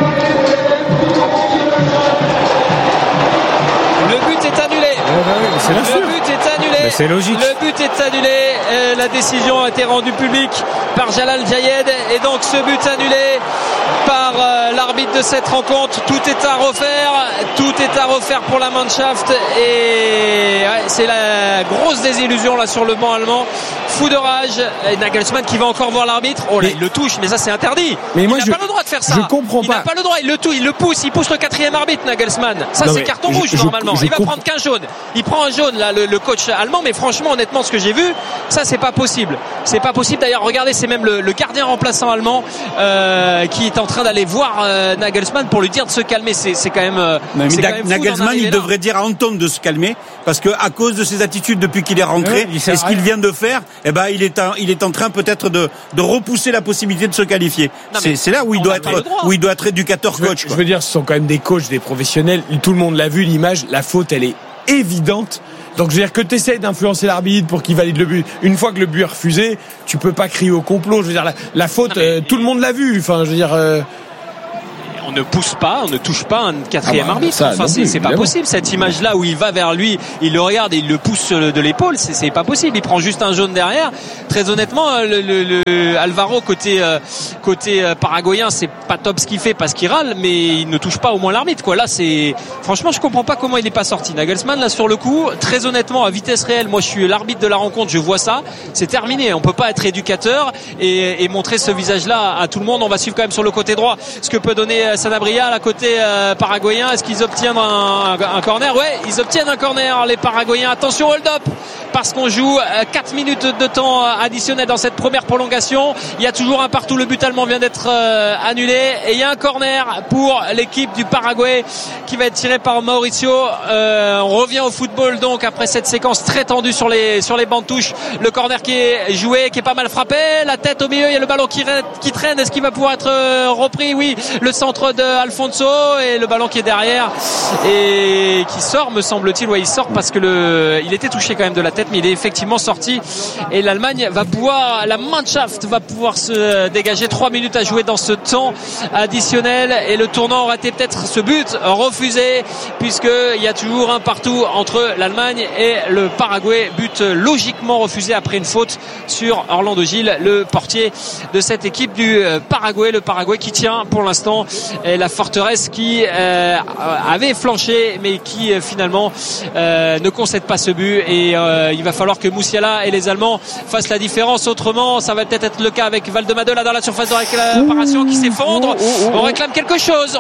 Le but est annulé. Le but est annulé. Mais c'est logique. Le but est annulé. La décision a été rendue publique par Jalal Jayed et donc ce but annulé par l'arbitre de cette rencontre. Tout est à refaire pour la Mannschaft et c'est la grosse désillusion là sur le banc allemand. Fou de rage. Et Nagelsmann qui va encore voir l'arbitre. Oh là, il le touche, mais ça c'est interdit. Mais moi, il n'a pas le droit de faire ça. Je comprends pas. Il n'a pas le droit. Il le pousse le quatrième arbitre Nagelsmann. Ça non, c'est carton rouge normalement. Il va prendre qu'un jaune. Il prend un jaune là le coach allemand, mais franchement honnêtement ce que j'ai vu, ça c'est pas possible. C'est pas possible. D'ailleurs regardez, c'est même le gardien remplaçant allemand qui est en train d'aller voir Nagelsmann pour lui dire de se calmer. C'est quand même. Nagelsmann, il devrait dire à Anton de se calmer parce que à cause de ses attitudes depuis qu'il est rentré et ce qu'il vient de faire, il est en train peut-être de repousser la possibilité de se qualifier. C'est là où il doit être éducateur coach. Je veux dire, ce sont quand même des coachs, des professionnels. Tout le monde l'a vu, l'image, la faute, elle est évidente. Donc je veux dire que tu essaies d'influencer l'arbitre pour qu'il valide le but. Une fois que le but est refusé, tu peux pas crier au complot. Je veux dire la faute, tout le monde l'a vu. Enfin, je veux dire. On ne pousse pas, on ne touche pas un quatrième arbitre. C'est pas possible. Cette image-là où il va vers lui, il le regarde et il le pousse de l'épaule, c'est pas possible. Il prend juste un jaune derrière. Très honnêtement, le Alvaro côté paraguayen, c'est pas top ce qu'il fait parce qu'il râle, mais il ne touche pas au moins l'arbitre. Quoi. Là, franchement, je comprends pas comment il n'est pas sorti. Nagelsmann, là sur le coup, très honnêtement, à vitesse réelle, moi je suis l'arbitre de la rencontre, je vois ça, c'est terminé. On peut pas être éducateur et montrer ce visage-là à tout le monde. On va suivre quand même sur le côté droit ce que peut donner Sanabria, à côté paraguayen. Est-ce qu'ils obtiennent un corner? Ouais, ils obtiennent un corner, les Paraguayens. Attention, hold up, parce qu'on joue 4 minutes de temps additionnel dans cette première prolongation. Il y a toujours un partout. Le but allemand vient d'être annulé et il y a un corner pour l'équipe du Paraguay qui va être tiré par Mauricio. On revient au football donc après cette séquence très tendue sur les bancs de touche. Le corner qui est joué, qui est pas mal frappé, la tête au milieu, il y a le ballon qui traîne. Est-ce qu'il va pouvoir être repris? Oui, le centre de Alfonso et le ballon qui est derrière et qui sort, me semble-t-il. Ouais, il sort parce que il était touché quand même de la tête, mais il est effectivement sorti et la Mannschaft va pouvoir se dégager. 3 minutes à jouer dans ce temps additionnel et le tournant aurait été peut-être ce but refusé puisqu'il y a toujours un partout entre l'Allemagne et le Paraguay. But logiquement refusé après une faute sur Orlando Gil, le portier de cette équipe du Paraguay. Le Paraguay qui tient pour l'instant la forteresse qui avait flanché mais qui finalement ne concède pas ce but et il va falloir que Musiala et les Allemands fassent la différence. Autrement ça va peut-être être le cas avec Valdemade là dans la surface de réparation qui s'effondre. On réclame quelque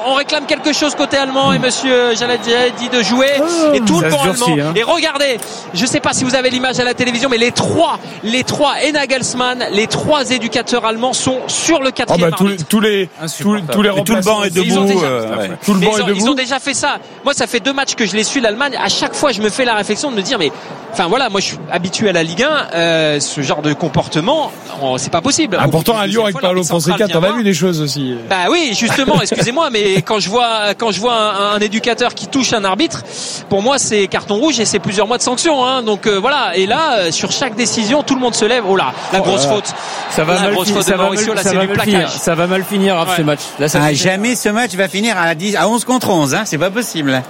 chose côté allemand et monsieur Jaladier dit de jouer et tout le banc allemand. Et regardez, je sais pas si vous avez l'image à la télévision, mais les trois et Nagelsmann, les 3 éducateurs allemands sont sur le 4e arbitre. Tous les remplaçants, tout le banc est debout. Ils ont déjà fait ça. Moi, ça fait 2 matchs que je les suis, l'Allemagne. À chaque fois, je me fais la réflexion de me dire, mais enfin voilà, moi je suis habitué à la Ligue 1, ce genre de comportement, c'est pas possible. Pourtant à Lyon avec Paulo Fonseca, t'en as vu des choses aussi. Bah oui, justement, excusez-moi, mais quand je vois un éducateur qui touche un arbitre, pour moi c'est carton rouge et c'est plusieurs mois de sanction. Hein. Donc voilà. Et là, sur chaque décision, tout le monde se lève. Oh là, la grosse faute. Ça va mal finir. Ça va mal finir ce match. Là, jamais ce match va finir à 11 contre 11. Hein. C'est pas possible.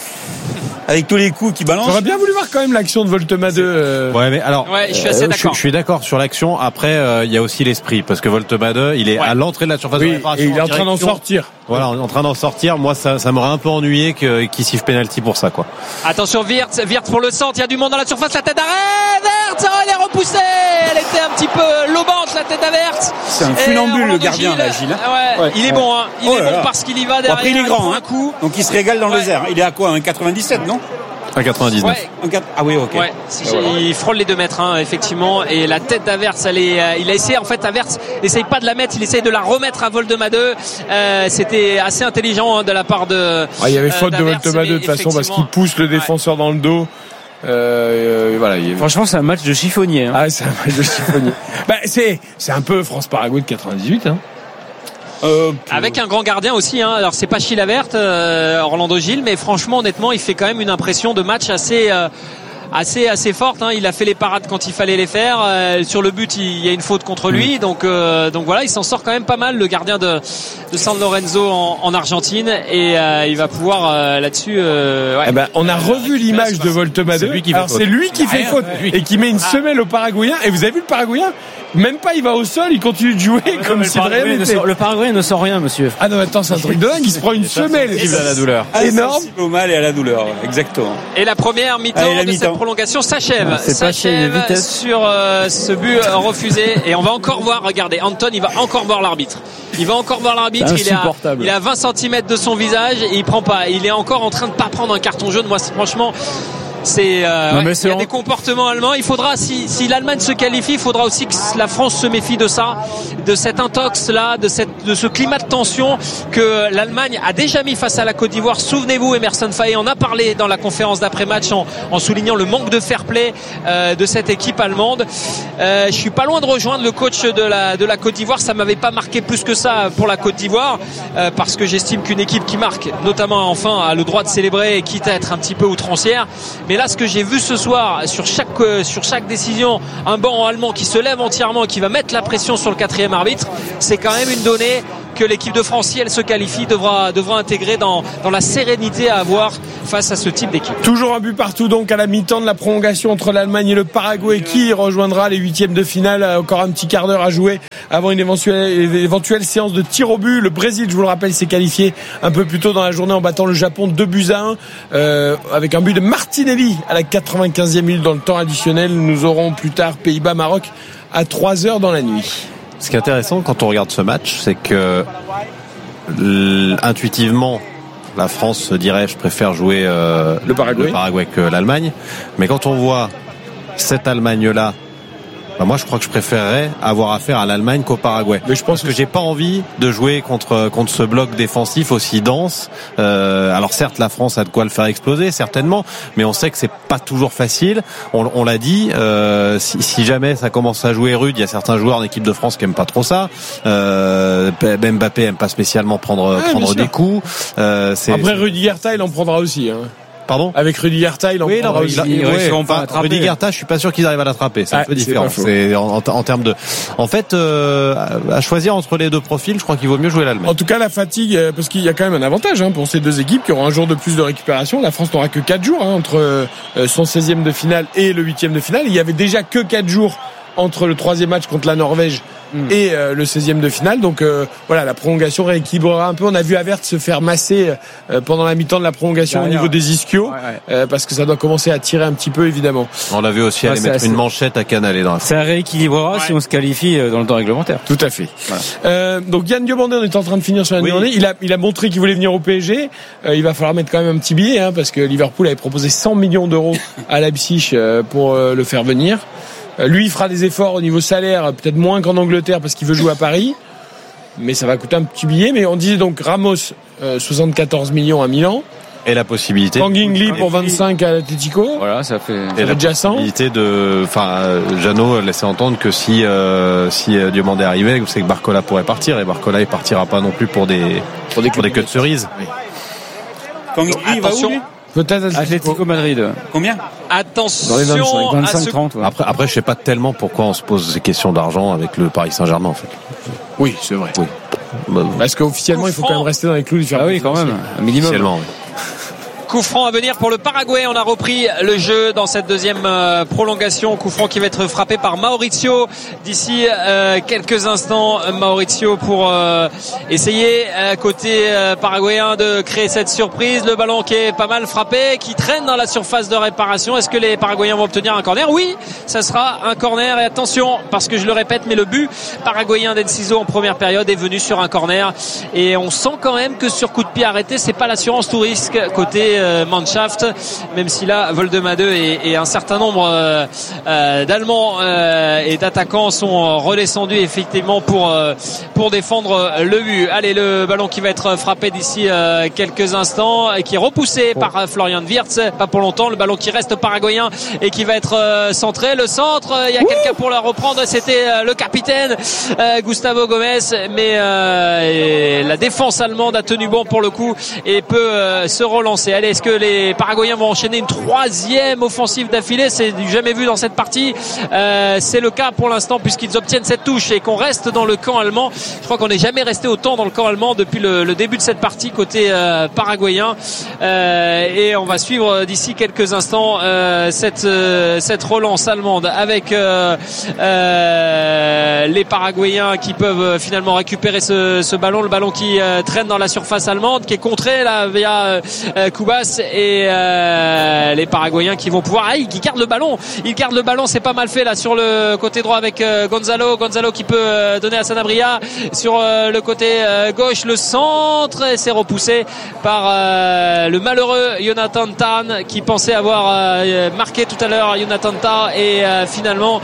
Avec tous les coups qui balancent. J'aurais bien voulu voir quand même l'action de Voltemade. Ouais, mais alors, je suis assez d'accord. Je suis d'accord sur l'action. Après, il y a aussi l'esprit, parce que Voltemade, il est à l'entrée de la surface de réparation. Et il est en train d'en sortir. Voilà, en train d'en sortir. Moi, ça m'aurait un peu ennuyé qu'il siffle penalty pour ça, quoi. Attention, Wirtz pour le centre. Il y a du monde dans la surface. La tête d'arrêt. Wirtz, elle est repoussée. Elle était un petit peu lobante, la tête d'Avertz. C'est un funambule, le gardien, là, Gilles. Ouais. Il est bon, hein. Il est bon parce qu'il y va derrière. Après, il est grand, un coup. Donc, il se régale dans les airs. Il est à quoi? 1,97, non? 1,99. Ouais. Ah oui, ok. Ouais. Il frôle les 2 mètres, hein, effectivement. Et la tête d'Avertz, il a essayé, en fait, Avertz n'essaye pas de la mettre, il essaye de la remettre à Voltemade. C'était assez intelligent de la part de. Il y avait faute de Voltemade de toute façon parce qu'il pousse le défenseur dans le dos. Voilà. Franchement, c'est un match de chiffonnier. Hein. Ah, c'est un match de chiffonnier. C'est un peu France-Paraguay de 98. Hein. Avec un grand gardien aussi, hein. Alors c'est pas Chilavert, Orlando Gil, mais franchement honnêtement il fait quand même une impression de match assez assez forte. Il a fait les parades quand il fallait les faire. Sur le but, il y a une faute contre lui. Donc voilà, il s'en sort quand même pas mal, le gardien de San Lorenzo en Argentine, et il va pouvoir là-dessus. On a revu l'image de Voltemade. C'est lui qui fait faute et qui met une semelle au Paraguayen. Et vous avez vu le Paraguayen? Même pas, il va au sol, il continue de jouer comme si rien n'était. Le Paraguay ne sent rien, monsieur. Ah non, attends, c'est un truc de dingue. Il se prend une semelle. À la douleur. Énorme. Au mal et à la douleur, exactement. Et la première mi-temps de cette prolongation s'achève. Sur ce but refusé. Et on va encore voir, regardez, Anton, il va encore voir l'arbitre. Il a 20 cm de son visage et il prend pas. Il est encore en train de pas prendre un carton jaune. Moi, franchement, il y a des comportements allemands. Il faudra, si l'Allemagne se qualifie, il faudra aussi que la France se méfie de ça, de cet intox là, de ce climat de tension que l'Allemagne a déjà mis face à la Côte d'Ivoire. Souvenez-vous, Emerson Faé en a parlé dans la conférence d'après-match en soulignant le manque de fair play de cette équipe allemande. Je suis pas loin de rejoindre le coach de la Côte d'Ivoire. Ça m'avait pas marqué plus que ça pour la Côte d'Ivoire, parce que j'estime qu'une équipe qui marque, notamment enfin, a le droit de célébrer, quitte à être un petit peu outrancière. Mais là, ce que j'ai vu ce soir sur chaque décision, un banc allemand qui se lève entièrement et qui va mettre la pression sur le quatrième arbitre, c'est quand même une donnée que l'équipe de France, si elle se qualifie, devra intégrer dans la sérénité à avoir face à ce type d'équipe. Toujours un but partout donc à la mi-temps de la prolongation entre l'Allemagne et le Paraguay, qui rejoindra les huitièmes de finale. Encore un petit quart d'heure à jouer avant une éventuelle séance de tir au but. Le Brésil, je vous le rappelle, s'est qualifié un peu plus tôt dans la journée en battant le Japon 2-1 avec un but de Martinelli à la 95e minute dans le temps additionnel. Nous aurons plus tard Pays-Bas-Maroc à 3h dans la nuit. Ce qui est intéressant quand on regarde ce match, c'est que intuitivement, la France se dirait je préfère jouer le Paraguay que l'Allemagne. Mais quand on voit cette Allemagne-là, moi je crois que je préférerais avoir affaire à l'Allemagne qu'au Paraguay. Mais je pense que j'ai pas envie de jouer contre ce bloc défensif aussi dense. Alors certes, la France a de quoi le faire exploser, certainement, mais on sait que c'est pas toujours facile. On l'a dit, si jamais ça commence à jouer rude, il y a certains joueurs en équipe de France qui aiment pas trop ça. Mbappé aime pas spécialement prendre des coups. Après Rudy Garta, il en prendra aussi. Pardon ? Avec Rudy Garta, il en prendra aussi. Rudy Garta, je suis pas sûr qu'ils arrivent à l'attraper. C'est un peu différent. C'est en termes de. En fait, à choisir entre les deux profils, je crois qu'il vaut mieux jouer l'Allemagne. En tout cas, la fatigue, parce qu'il y a quand même un avantage pour ces deux équipes qui auront un jour de plus de récupération. La France n'aura que 4 jours entre son 16e de finale et le 8e de finale. Il y avait déjà que 4 jours entre le 3e match contre la Norvège et le 16e de finale. Donc voilà, la prolongation rééquilibrera un peu. On a vu Havertz se faire masser pendant la mi-temps de la prolongation au niveau des ischios, parce que ça doit commencer à tirer un petit peu, évidemment. On l'a vu aussi aller mettre une manchette à Canalé dans la ça rééquilibrera si on se qualifie dans le temps réglementaire. Tout à fait. Voilà. Donc Yann Diomandé, on est en train de finir sur Yann Diomandé. Il a montré qu'il voulait venir au PSG. Il va falloir mettre quand même un petit billet, parce que Liverpool avait proposé 100 millions d'euros à Leipzig pour le faire venir. Lui, il fera des efforts au niveau salaire, peut-être moins qu'en Angleterre parce qu'il veut jouer à Paris. Mais ça va coûter un petit billet. Mais on disait donc Ramos, 74 millions à Milan. Et la possibilité. Tanguy pour 25 à l'Atlético. Voilà, ça fait. Et la possibilité de. Jeannot laissait entendre que si Diomandé arrivait, c'est que Barcola pourrait partir. Et Barcola, il partira pas non plus pour des queues de cerises. Oui. Tanguy, il va où? Peut-être Atlético Madrid. Combien? Attention. Dans les 25-30. Ouais. Après, je sais pas tellement pourquoi on se pose ces questions d'argent avec le Paris Saint-Germain, en fait. Oui, c'est vrai. Oui. Parce qu'officiellement, il faut quand même rester dans les clous du faire. Ah oui, quand même. Un minimum. Officiellement, oui. Coup franc à venir pour le Paraguay. On a repris le jeu dans cette deuxième prolongation. Coup franc qui va être frappé par Mauricio d'ici quelques instants. Mauricio pour essayer côté paraguayen de créer cette surprise. Le ballon qui est pas mal frappé, qui traîne dans la surface de réparation. Est-ce que les Paraguayens vont obtenir un corner? Oui, ça sera un corner. Et attention, parce que je le répète, mais le but paraguayen d'Enciso en première période est venu sur un corner. Et on sent quand même que sur coup de pied arrêté, c'est pas l'assurance tout risque côté Mannschaft, même si là Voltemade et un certain nombre d'Allemands et d'attaquants sont redescendus effectivement pour défendre le but. Allez, le ballon qui va être frappé d'ici quelques instants et qui est repoussé par Florian Wirtz, pas pour longtemps. Le ballon qui reste paraguayen et qui va être centré. Le centre, il y a quelqu'un pour la reprendre, c'était le capitaine Gustavo Gomez, mais la défense allemande a tenu bon pour le coup et peut se relancer. Allez, Est-ce que les Paraguayens vont enchaîner une troisième offensive d'affilée? C'est du jamais vu dans cette partie. C'est le cas pour l'instant puisqu'ils obtiennent cette touche et qu'on reste dans le camp allemand. Je crois qu'on n'est jamais resté autant dans le camp allemand depuis le début de cette partie côté paraguayen. Et on va suivre d'ici quelques instants cette relance allemande avec les Paraguayens qui peuvent finalement récupérer ce ballon, le ballon qui traîne dans la surface allemande, qui est contré là via Cubas, et les Paraguayens qui vont pouvoir qui gardent le ballon. Ils gardent le ballon, c'est pas mal fait là sur le côté droit avec Gonzalo qui peut donner à Sanabria sur le côté gauche, le centre, et c'est repoussé par le malheureux Jonathan Tah qui pensait avoir marqué tout à l'heure Jonathan Tah, et finalement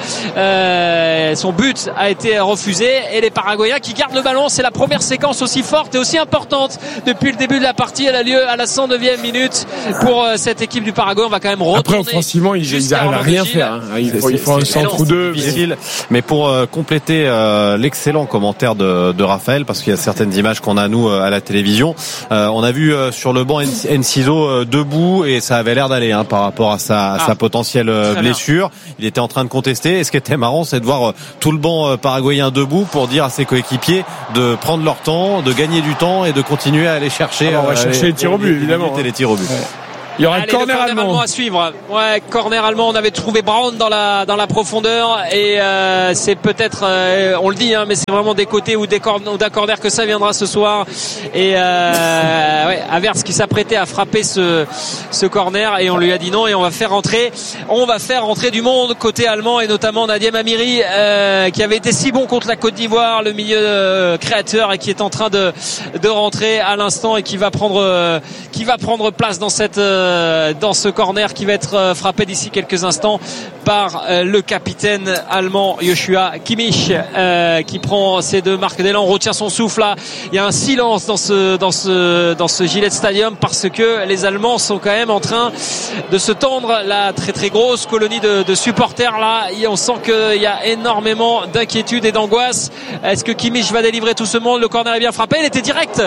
son but a été refusé. Et les Paraguayens qui gardent le ballon, c'est la première séquence aussi forte et aussi importante depuis le début de la partie. Elle a lieu à la 109e minute pour cette équipe du Paraguay. On va quand même retourner. Après, offensivement, ils arrivent à rien faire. Hein. Il faut un centre ou deux. Mais pour compléter l'excellent commentaire de Raphaël, parce qu'il y a certaines images qu'on a nous à la télévision, on a vu sur le banc Enciso debout, et ça avait l'air d'aller par rapport à sa potentielle blessure. Il était en train de contester, et ce qui était marrant, c'est de voir tout le banc paraguayen debout pour dire à ses coéquipiers de prendre leur temps, de gagner du temps et de continuer à aller chercher on va chercher les tirs au but, évidemment, et les tirs au but. Ouais. Il y aura un corner allemand à suivre. Ouais, corner allemand. On avait trouvé Brown dans la profondeur, et c'est peut-être, on le dit, mais c'est vraiment des côtés ou d'un corner que ça viendra ce soir. Et Havertz qui s'apprêtait à frapper ce corner, et on lui a dit non, et on va faire rentrer du monde côté allemand, et notamment Nadiem Amiri qui avait été si bon contre la Côte d'Ivoire, le milieu créateur, et qui est en train de rentrer à l'instant, et qui va prendre place dans ce corner qui va être frappé d'ici quelques instants par le capitaine allemand Joshua Kimmich, qui prend ses deux marques d'élan. On retient son souffle là. Il y a un silence dans ce Gillette Stadium, parce que les Allemands sont quand même en train de se tendre la très très grosse colonie de supporters là. Et on sent qu'il y a énormément d'inquiétude et d'angoisse. Est-ce que Kimmich va délivrer tout ce monde? Le corner est bien frappé. Il était direct,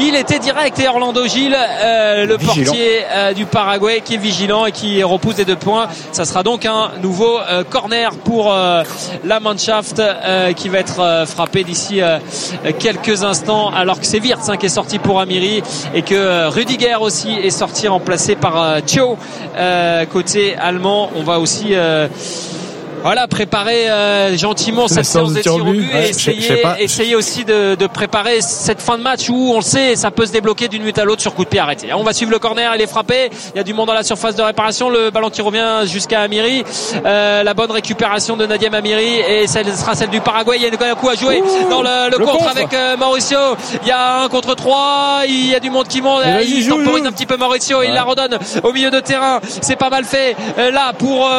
et Orlando Gil, le portier du Paraguay, qui est vigilant et qui repousse des 2 points. Ça sera donc un nouveau corner pour la Mannschaft, qui va être frappé d'ici quelques instants, alors que c'est Wirtz qui est sorti pour Amiri, et que Rudiger aussi est sorti, remplacé par Thio côté allemand. On va aussi préparer gentiment cette séance des tirs au but, et essayer aussi de préparer cette fin de match où, on le sait, ça peut se débloquer d'une minute à l'autre sur coup de pied arrêté. On va suivre le corner, il est frappé, il y a du monde dans la surface de réparation, le ballon qui revient jusqu'à Amiri, la bonne récupération de Nadiem Amiri, et celle sera celle du Paraguay. Il y a un coup à jouer dans le contre avec Mauricio. Il y a 1 contre 3, il y a du monde qui monte, il temporise un petit peu Mauricio, il la redonne au milieu de terrain, c'est pas mal fait là pour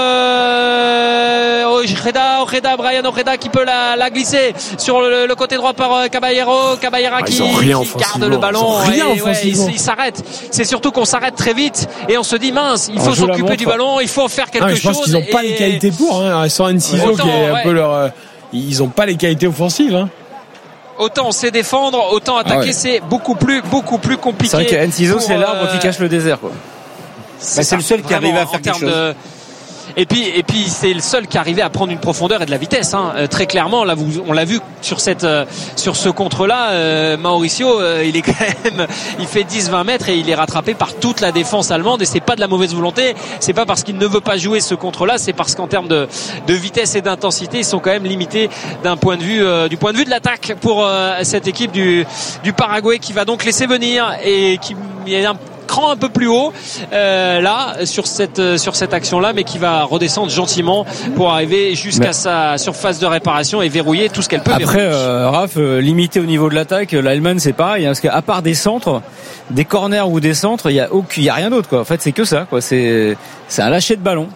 Brian Ojeda qui peut la glisser sur le côté droit par Caballero qui garde le ballon, il s'arrête. C'est surtout qu'on s'arrête très vite, et on se dit mince, il faut s'occuper du ballon, il faut faire quelque chose. Je pense qu'ils n'ont pas les qualités pour, sans Enciso qui est un peu leur, ils n'ont pas les qualités offensives. Autant on sait défendre, autant attaquer c'est beaucoup plus compliqué. C'est vrai qu'Enciso c'est l'arbre qui cache le désert, quoi. C'est le seul qui arrive à faire quelque chose. Et puis c'est le seul qui arrivait à prendre une profondeur et de la vitesse, très clairement. Là, on l'a vu sur ce contre-là. Mauricio, il fait 10-20 mètres, et il est rattrapé par toute la défense allemande, et c'est pas de la mauvaise volonté. C'est pas parce qu'il ne veut pas jouer ce contre-là, c'est parce qu'en termes de vitesse et d'intensité, ils sont quand même limités du point de vue de l'attaque pour cette équipe du Paraguay, qui va donc laisser venir, et qui est un cran un peu plus haut là sur cette action là, mais qui va redescendre gentiment pour arriver jusqu'à sa surface de réparation et verrouiller tout ce qu'elle peut. Après Raph, limité au niveau de l'attaque, l'Allemagne c'est pareil, parce qu'à part des centres, des corners ou des centres, il y a rien d'autre, quoi. En fait, c'est que ça, quoi. C'est un lâcher de ballon.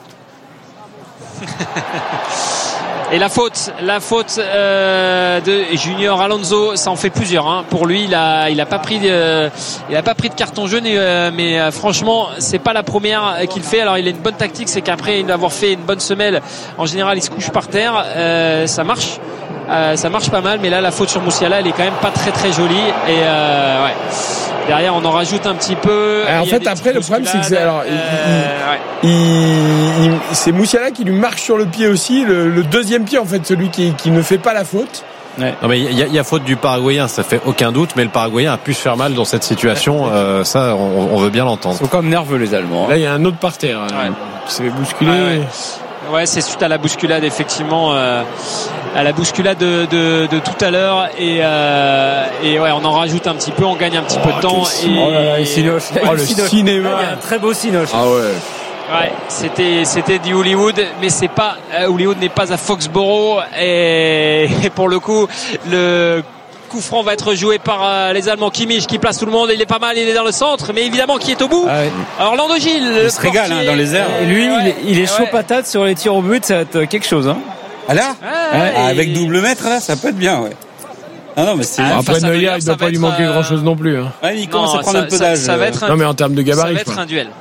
Et la faute de Junior Alonso, ça en fait plusieurs. Pour lui, il a pas pris de carton jaune, mais franchement, c'est pas la première qu'il fait. Alors, il a une bonne tactique, c'est qu'après avoir fait une bonne semelle, en général, il se couche par terre. Ça marche pas mal, mais là, la faute sur Musiala, elle est quand même pas très très jolie. Et Derrière, on en rajoute un petit peu. En fait, après, le problème, c'est que c'est Musiala qui lui marche sur le pied aussi. Le deuxième pied, en fait, celui qui ne fait pas la faute. Ouais. Non, mais il y a faute du Paraguayen, ça fait aucun doute, mais le Paraguayen a pu se faire mal dans cette situation. Ça, on veut bien l'entendre. Ils sont comme nerveux les Allemands. Là, il y a un autre par terre qui s'est fait bousculer. Ouais, c'est suite à la bousculade, effectivement, à la bousculade de tout à l'heure, et ouais, on en rajoute un petit peu, on gagne un petit peu de temps. Le cinéma. Il y a un très beau Sinoche. Ah ouais. Ouais, c'était du Hollywood, mais c'est pas Hollywood n'est pas à Foxborough, et pour le coup le coup franc va être joué par les Allemands. Kimmich qui place tout le monde, il est pas mal, il est dans le centre, mais évidemment qui est au bout. Alors Orlando Gilles, il se régale dans les airs. Et lui, il est chaud patate sur les tirs au but, ça va être quelque chose. Hein. Ah là, avec double mètre là, ça peut être bien. Ouais. Ah non, mais c'est après Neuer, il doit pas lui manquer grand chose non plus. Hein. Ouais, il commence à prendre un peu d'âge. Non, mais en termes de gabarit, ça va être un duel.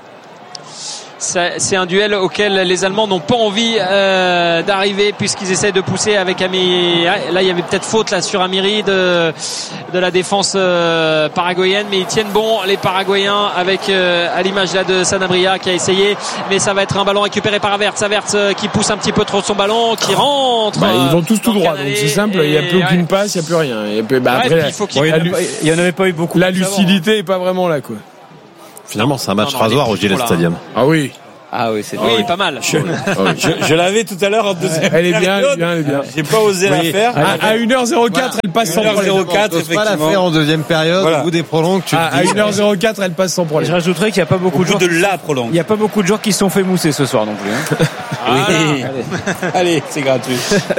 C'est un duel auquel les Allemands n'ont pas envie d'arriver, puisqu'ils essaient de pousser avec Amiri. Là, il y avait peut-être faute là sur Amiri de la défense paraguayenne, mais ils tiennent bon les Paraguayens avec à l'image là de Sanabria qui a essayé, mais ça va être un ballon récupéré par Havertz qui pousse un petit peu trop son ballon, qui rentre. Ils vont tous tout droit, donc c'est simple. Il n'y a plus aucune passe, il n'y a plus rien. Et puis, après, il y en avait pas eu beaucoup. La lucidité est pas vraiment là, quoi. Finalement, c'est un match rasoir au Gillette Stadium. Ah oui. C'est pas mal. Je l'avais tout à l'heure en deuxième. Elle est bien, elle est bien. J'ai pas osé la faire. À 1h04, elle passe sans problème. 1h04, effectivement. Pas la faire en deuxième période, au bout des prolongues, à 1h04, elle passe sans problème. Je rajouterais qu'il n'y a pas beaucoup de joueurs. Il n'y a pas beaucoup de joueurs qui se sont fait mousser ce soir non plus. Hein. Oui. Allez, c'est gratuit.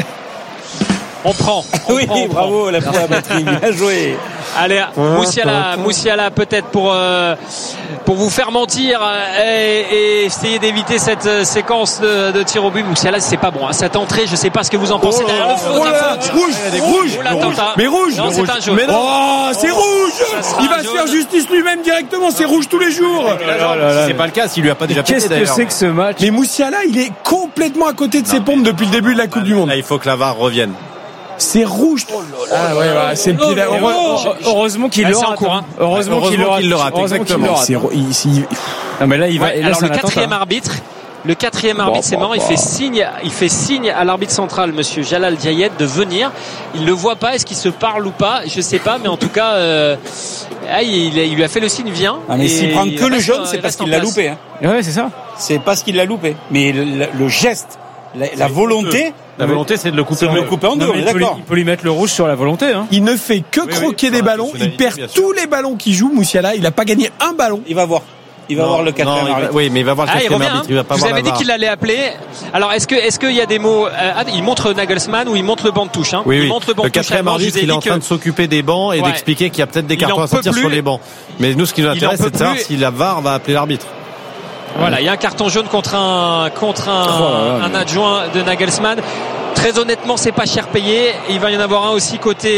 On prend. Bravo, la pointe à batterie. Bien joué. Allez, Musiala peut-être pour vous faire mentir et essayer d'éviter cette séquence de tir au but. Musiala, c'est pas bon. Cette entrée, je sais pas ce que vous en pensez. Rouge. Mais rouge. Non, c'est un jaune. C'est rouge. Il va se faire justice lui-même directement. C'est rouge tous les jours. C'est pas le cas s'il lui a pas déjà pété. Qu'est-ce que c'est que ce match? Mais Musiala, il est complètement à côté de ses pompes depuis le début de la Coupe du Monde. Là, il faut que la VAR revienne. C'est rouge. C'est le pied heureusement qu'il le rate. Heureusement qu'il le rate. Exactement. Non, mais là, il va. Alors le quatrième arbitre, c'est marrant, il fait signe à l'arbitre central, monsieur Jalal Diayed, de venir. Il le voit pas, est-ce qu'il se parle ou pas, je sais pas, mais en tout cas, il lui a fait le signe, viens. Mais s'il prend que le jaune, c'est parce qu'il l'a loupé. Ouais, c'est ça. C'est parce qu'il l'a loupé. Mais le geste, la volonté. La volonté, c'est de le couper en deux. Il peut lui mettre le rouge sur la volonté. Hein. Il ne fait que croquer des ballons. Il perd tous les ballons qu'il joue, Musiala. Il n'a pas gagné un ballon. Il va voir. Il va voir le quatrième arbitre. Oui, mais il va voir le quatrième arbitre. Il va pas Vous voir avez dit qu'il allait appeler. Alors, est-ce qu'il y a des mots il montre Nagelsmann ou il montre le banc de touche, hein. Oui. Il montre le banc de touche. Le quatrième arbitre, il est en train de s'oppuper des bancs et d'expliquer qu'il y a peut-être des cartons à sortir sur les bancs. Mais nous, ce qui nous intéresse, c'est de savoir si la VAR va appeler l'arbitre. Voilà, il y a un carton jaune contre un adjoint de Nagelsmann. Très honnêtement, c'est pas cher payé. Il va y en avoir un aussi côté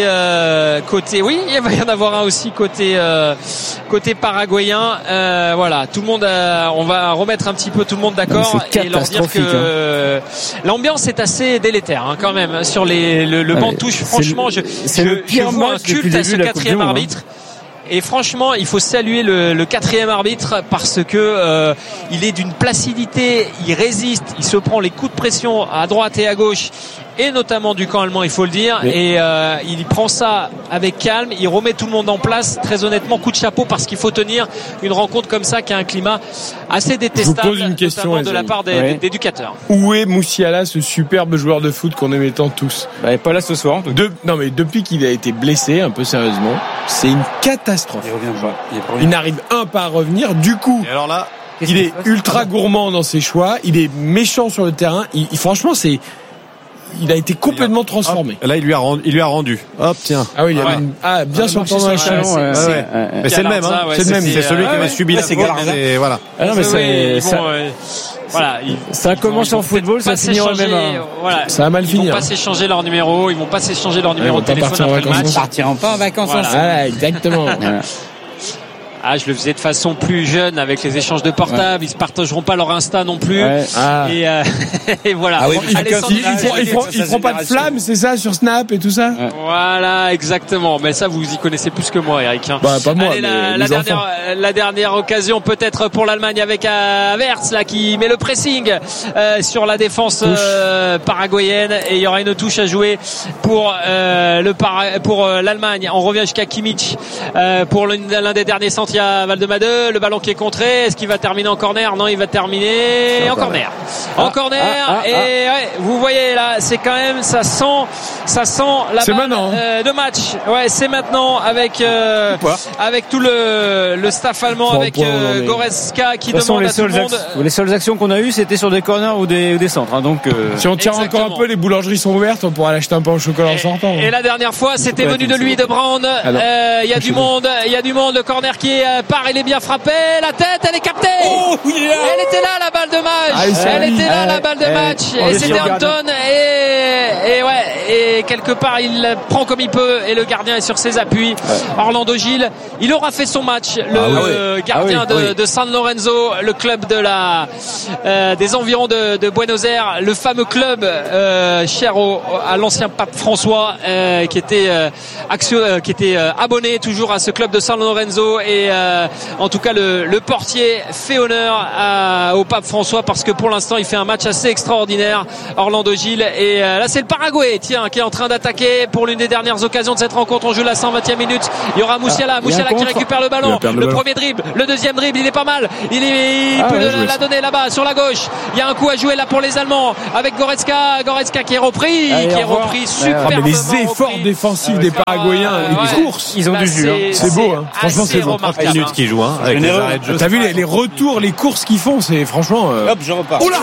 paraguayen. Voilà, tout le monde. On va remettre un petit peu tout le monde d'accord et leur dire que l'ambiance est assez délétère quand même sur le banc de touche. Franchement, je vois un culte à ce quatrième arbitre. Et franchement, il faut saluer le quatrième arbitre parce que il est d'une placidité, il résiste, il se prend les coups de pression à droite et à gauche, et notamment du camp allemand, il faut le dire. Et il prend ça avec calme, il remet tout le monde en place. Très honnêtement, coup de chapeau parce qu'il faut tenir une rencontre comme ça qui a un climat assez détestable. Je vous pose une question, notamment de la part des éducateurs. Où est Musiala, ce superbe joueur de foot qu'on aimait tant tous? Pas là ce soir. Non, mais depuis qu'il a été blessé, un peu sérieusement, c'est une catastrophe. Il revient pas. Il n'arrive pas à revenir. Du coup, et alors là, il est ultra gourmand dans ses choix. Il est méchant sur le terrain. Franchement, il a été complètement transformé. Là, il lui a rendu. Hop, tiens. Ah oui, bien sur le temps dans la chaîne. Mais c'est le même, hein. C'est le même. C'est celui qui avait subi la faute. Et voilà. Ah non, mais voilà, ça commence en football, ça finit au même. Voilà, ça va mal finir. Ils vont pas s'échanger leur numéro, de téléphone après le match. Ils partiront pas en vacances ensemble. Voilà, exactement. Ah, je le faisais de façon plus jeune avec les échanges de portables. Ils se partageront pas leur Insta non plus. Et voilà. Ah oui, ils feront pas de flammes, c'est ça, sur Snap et tout ça. Voilà, exactement. Mais ça, vous y connaissez plus que moi, Eric. Bah, pas moi. Allez, la dernière occasion peut-être pour l'Allemagne avec Havertz là qui met le pressing sur la défense paraguayenne, et il y aura une touche à jouer pour l'Allemagne. On revient jusqu'à Kimmich pour l'un des derniers centres. Il y a Valdemade, le ballon qui est contré. Est-ce qu'il va terminer en corner? Non, il va terminer en corner. En corner. Et ouais, vous voyez là, c'est quand même, ça sent la balle de match. Ouais, c'est maintenant avec tout le staff allemand, avec Goretzka qui demande à tout le monde. Les seules actions qu'on a eues, c'était sur des corners ou des centres. Hein, donc si on tire encore un peu, les boulangeries sont ouvertes, on pourra l'acheter un peu au chocolat en sortant. Et la dernière fois, c'était venu de lui, de Brand. Il y a du monde. Le corner qui part, il est bien frappé. La tête, elle est captée. Elle était là, la balle de match. Et c'était Anton. Et quelque part, il prend comme il peut. Et le gardien est sur ses appuis. Orlando Gil, il aura fait son match. Le gardien de San Lorenzo, le club des environs de Buenos Aires, le fameux club cher à l'ancien pape François, qui était abonné toujours à ce club de San Lorenzo. Et en tout cas, le portier fait honneur au pape François, parce que pour l'instant, il fait un match assez extraordinaire, Orlando Gil. Et là, c'est le Paraguay, qui est en train d'attaquer pour l'une des dernières occasions de cette rencontre. On joue la 120e minute. Il y aura Musiala qui récupère le ballon. Le premier dribble, le deuxième dribble, il est pas mal. Il peut la donner là-bas sur la gauche. Il y a un coup à jouer là pour les Allemands avec Goretzka qui est repris, superbement. Mais les efforts défensifs des Paraguayens, les courses, ils ont du jus. C'est beau, hein. Franchement, c'est beau. 3 minutes qu'ils jouent, avec les arrêts de jeu. T'as vu les retours, les courses qu'ils font, c'est franchement. Hop, je repars. Oh là,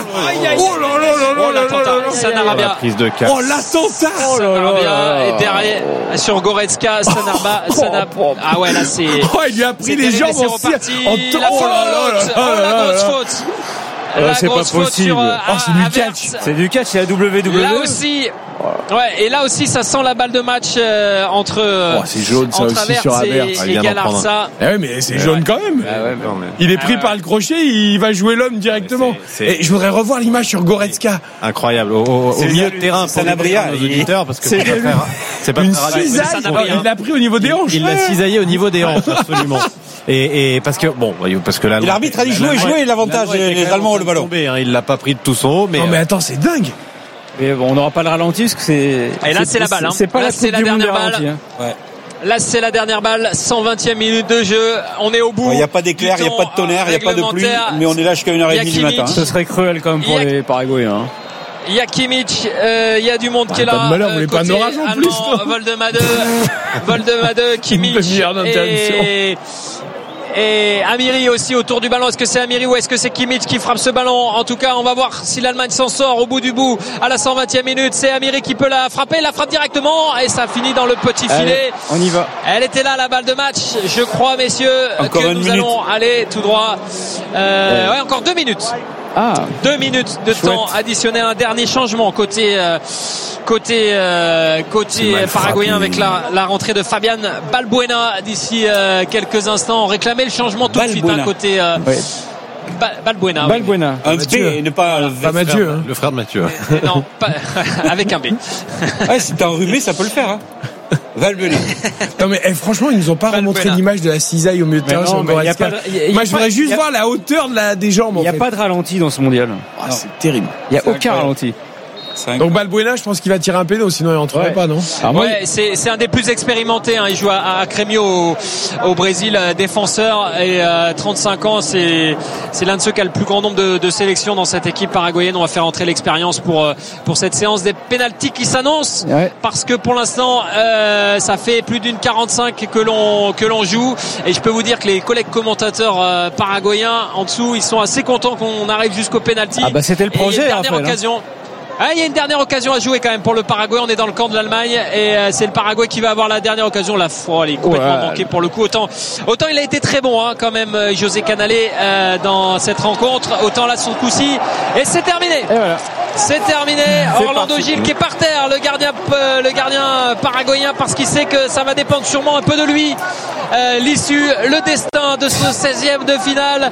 l'attentat, Sanarabia. La prise de cap. Oh l'attentat. Sanarabia. Et derrière sur Goretzka, Sanarabia. Ah ouais, là c'est. Oh, il lui a pris les jambes en tir. La grosse faute. C'est pas possible. C'est du catch. C'est du catch, c'est la WWE. Là aussi. Ouais, et là aussi ça sent la balle de match entre c'est jaune ça aussi sur Havertz et Galarza. Oui, mais c'est jaune quand même. Il est pris par le crochet, il va jouer l'homme directement. Et je voudrais revoir l'image sur Goretzka. Incroyable. Au milieu de terrain pour nos auditeurs, parce que c'est pas une cisaille. Il l'a pris au niveau des hanches. Il l'a cisaillé au niveau des hanches, absolument. Et parce que là, l'arbitre a dit jouer, l'avantage les Allemands ont le ballon. Il l'a pas pris de tout son haut, mais. Non mais attends, c'est dingue. Mais bon, on n'aura pas le ralenti parce que c'est. Et là, c'est la balle. C'est pas la dernière balle. Là, c'est la dernière balle. 120e minute de jeu. On est au bout. Il n'y a pas d'éclair, il n'y a pas de tonnerre, il n'y a pas de pluie, mais on est là jusqu'à 1h30 du matin. Ce serait cruel quand même pour les Paraguayens. Il y a Kimmich, il y a du monde qui est là. Pas de malheur, vous voulez pas d'orage en plus. Valdemade, Kimmich et Amiri aussi autour du ballon. Est-ce que c'est Amiri ou est-ce que c'est Kimmich qui frappe ce ballon? En tout cas, on va voir si l'Allemagne s'en sort au bout du bout. À la 120e minute, c'est Amiri qui peut la frapper. La frappe directement et ça finit dans le petit filet. On y va. Elle était là, la balle de match. Je crois, messieurs, encore que nous allons aller tout droit. Encore 2 minutes. 2 minutes de temps additionnel, un dernier changement côté paraguayen avec la rentrée de Fabian Balbuena d'ici quelques instants. On réclamait le changement tout de suite côté Balbuena. Un B et ne pas Mathieu. Le frère de Mathieu. Non, pas avec un B. Si t'es enrhumé, ça peut le faire. Valbuena. Non mais franchement, ils nous ont pas remontré l'image de la cisaille au milieu de terrain sur Goretzka. Moi, je voudrais juste voir la hauteur des jambes. Il n'y a pas de ralenti dans ce mondial. C'est terrible. Il n'y a aucun ralenti. Donc Balbuena, je pense qu'il va tirer un péno, sinon il rentrerait pas, non? C'est un des plus expérimentés. Il joue à Grêmio au Brésil, défenseur, et 35 ans. C'est l'un de ceux qui a le plus grand nombre de sélections dans cette équipe paraguayenne. On va faire entrer l'expérience pour cette séance des pénaltys qui s'annonce, parce que pour l'instant ça fait plus d'une 45 que l'on joue, et je peux vous dire que les collègues commentateurs paraguayens en dessous, ils sont assez contents qu'on arrive jusqu'au pénalty. C'était le projet. Dernière occasion. Il y a une dernière occasion à jouer quand même pour le Paraguay. On est dans le camp de l'Allemagne et c'est le Paraguay qui va avoir la dernière occasion. La foi, elle est complètement manquée pour le coup. Autant il a été très bon quand même, José Canale, dans cette rencontre. Autant là, son coup-ci. Et c'est terminé. Et voilà. C'est terminé. Orlando Gil qui est par terre, le gardien paraguayen, parce qu'il sait que ça va dépendre sûrement un peu de lui. L'issue, le destin de ce 16e de finale.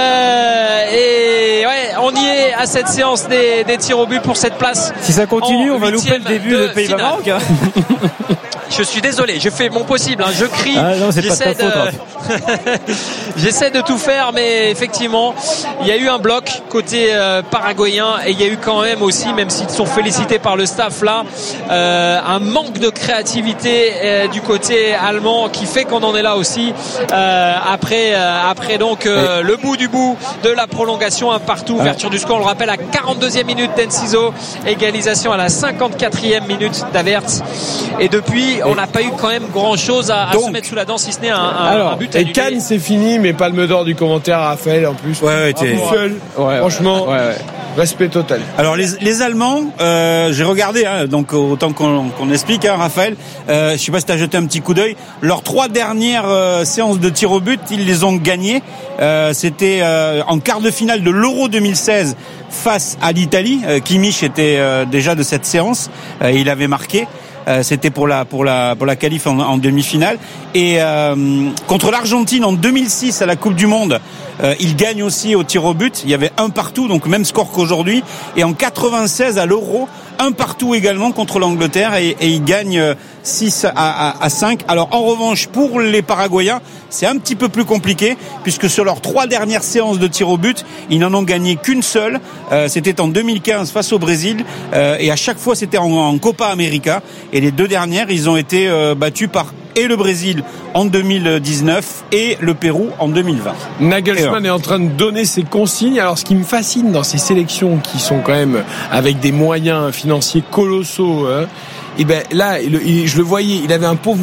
Et ouais, on y est à cette séance des tirs au but pour cette place. Si ça continue, on va louper le début de Pays-Bas-Maroc. Je suis désolé, je fais mon possible, je crie. Ah non, c'est pas de ta faute. J'essaie de tout faire, mais effectivement, il y a eu un bloc côté paraguayen, et il y a eu quand même aussi, même s'ils sont félicités par le staff là, un manque de créativité du côté allemand qui fait qu'on en est là aussi. Après donc le bout du bout de la prolongation, un partout, ouverture du score, on le rappelle, à 42e minute d'Enciso, égalisation à la 54e minute d'Havertz, et depuis on n'a pas eu quand même grand chose à se mettre sous la dent, si ce n'est un but annulé. Et Cannes c'est fini, mais palme d'or du commentaire à Raphaël en plus. Ouais, seul. Franchement, respect total. Alors les Allemands, j'ai regardé, donc autant qu'on explique, Raphaël. Je sais pas si t'as jeté un petit coup d'œil. Leurs 3 dernières séances de tir au but, ils les ont gagnées. C'était en quart de finale de l'Euro 2016 face à l'Italie. Kimmich était déjà de cette séance. Il avait marqué. C'était pour la qualif en demi-finale, et contre l'Argentine en 2006 à la Coupe du Monde, il gagne aussi au tir au but. Il y avait un partout, donc même score qu'aujourd'hui, et en 96 à l'Euro, un partout également contre l'Angleterre, et il gagne 6-5. Alors en revanche, pour les Paraguayens, c'est un petit peu plus compliqué, puisque sur leurs 3 dernières séances de tir au but, ils n'en ont gagné qu'une seule. C'était en 2015 face au Brésil, et à chaque fois c'était en Copa América, et les 2 dernières, ils ont été battus par le Brésil en 2019 et le Pérou en 2020. Nagelsmann est en train de donner ses consignes. Alors ce qui me fascine dans ces sélections qui sont quand même avec des moyens financiers colossaux, et ben là je le voyais, il avait un pauvre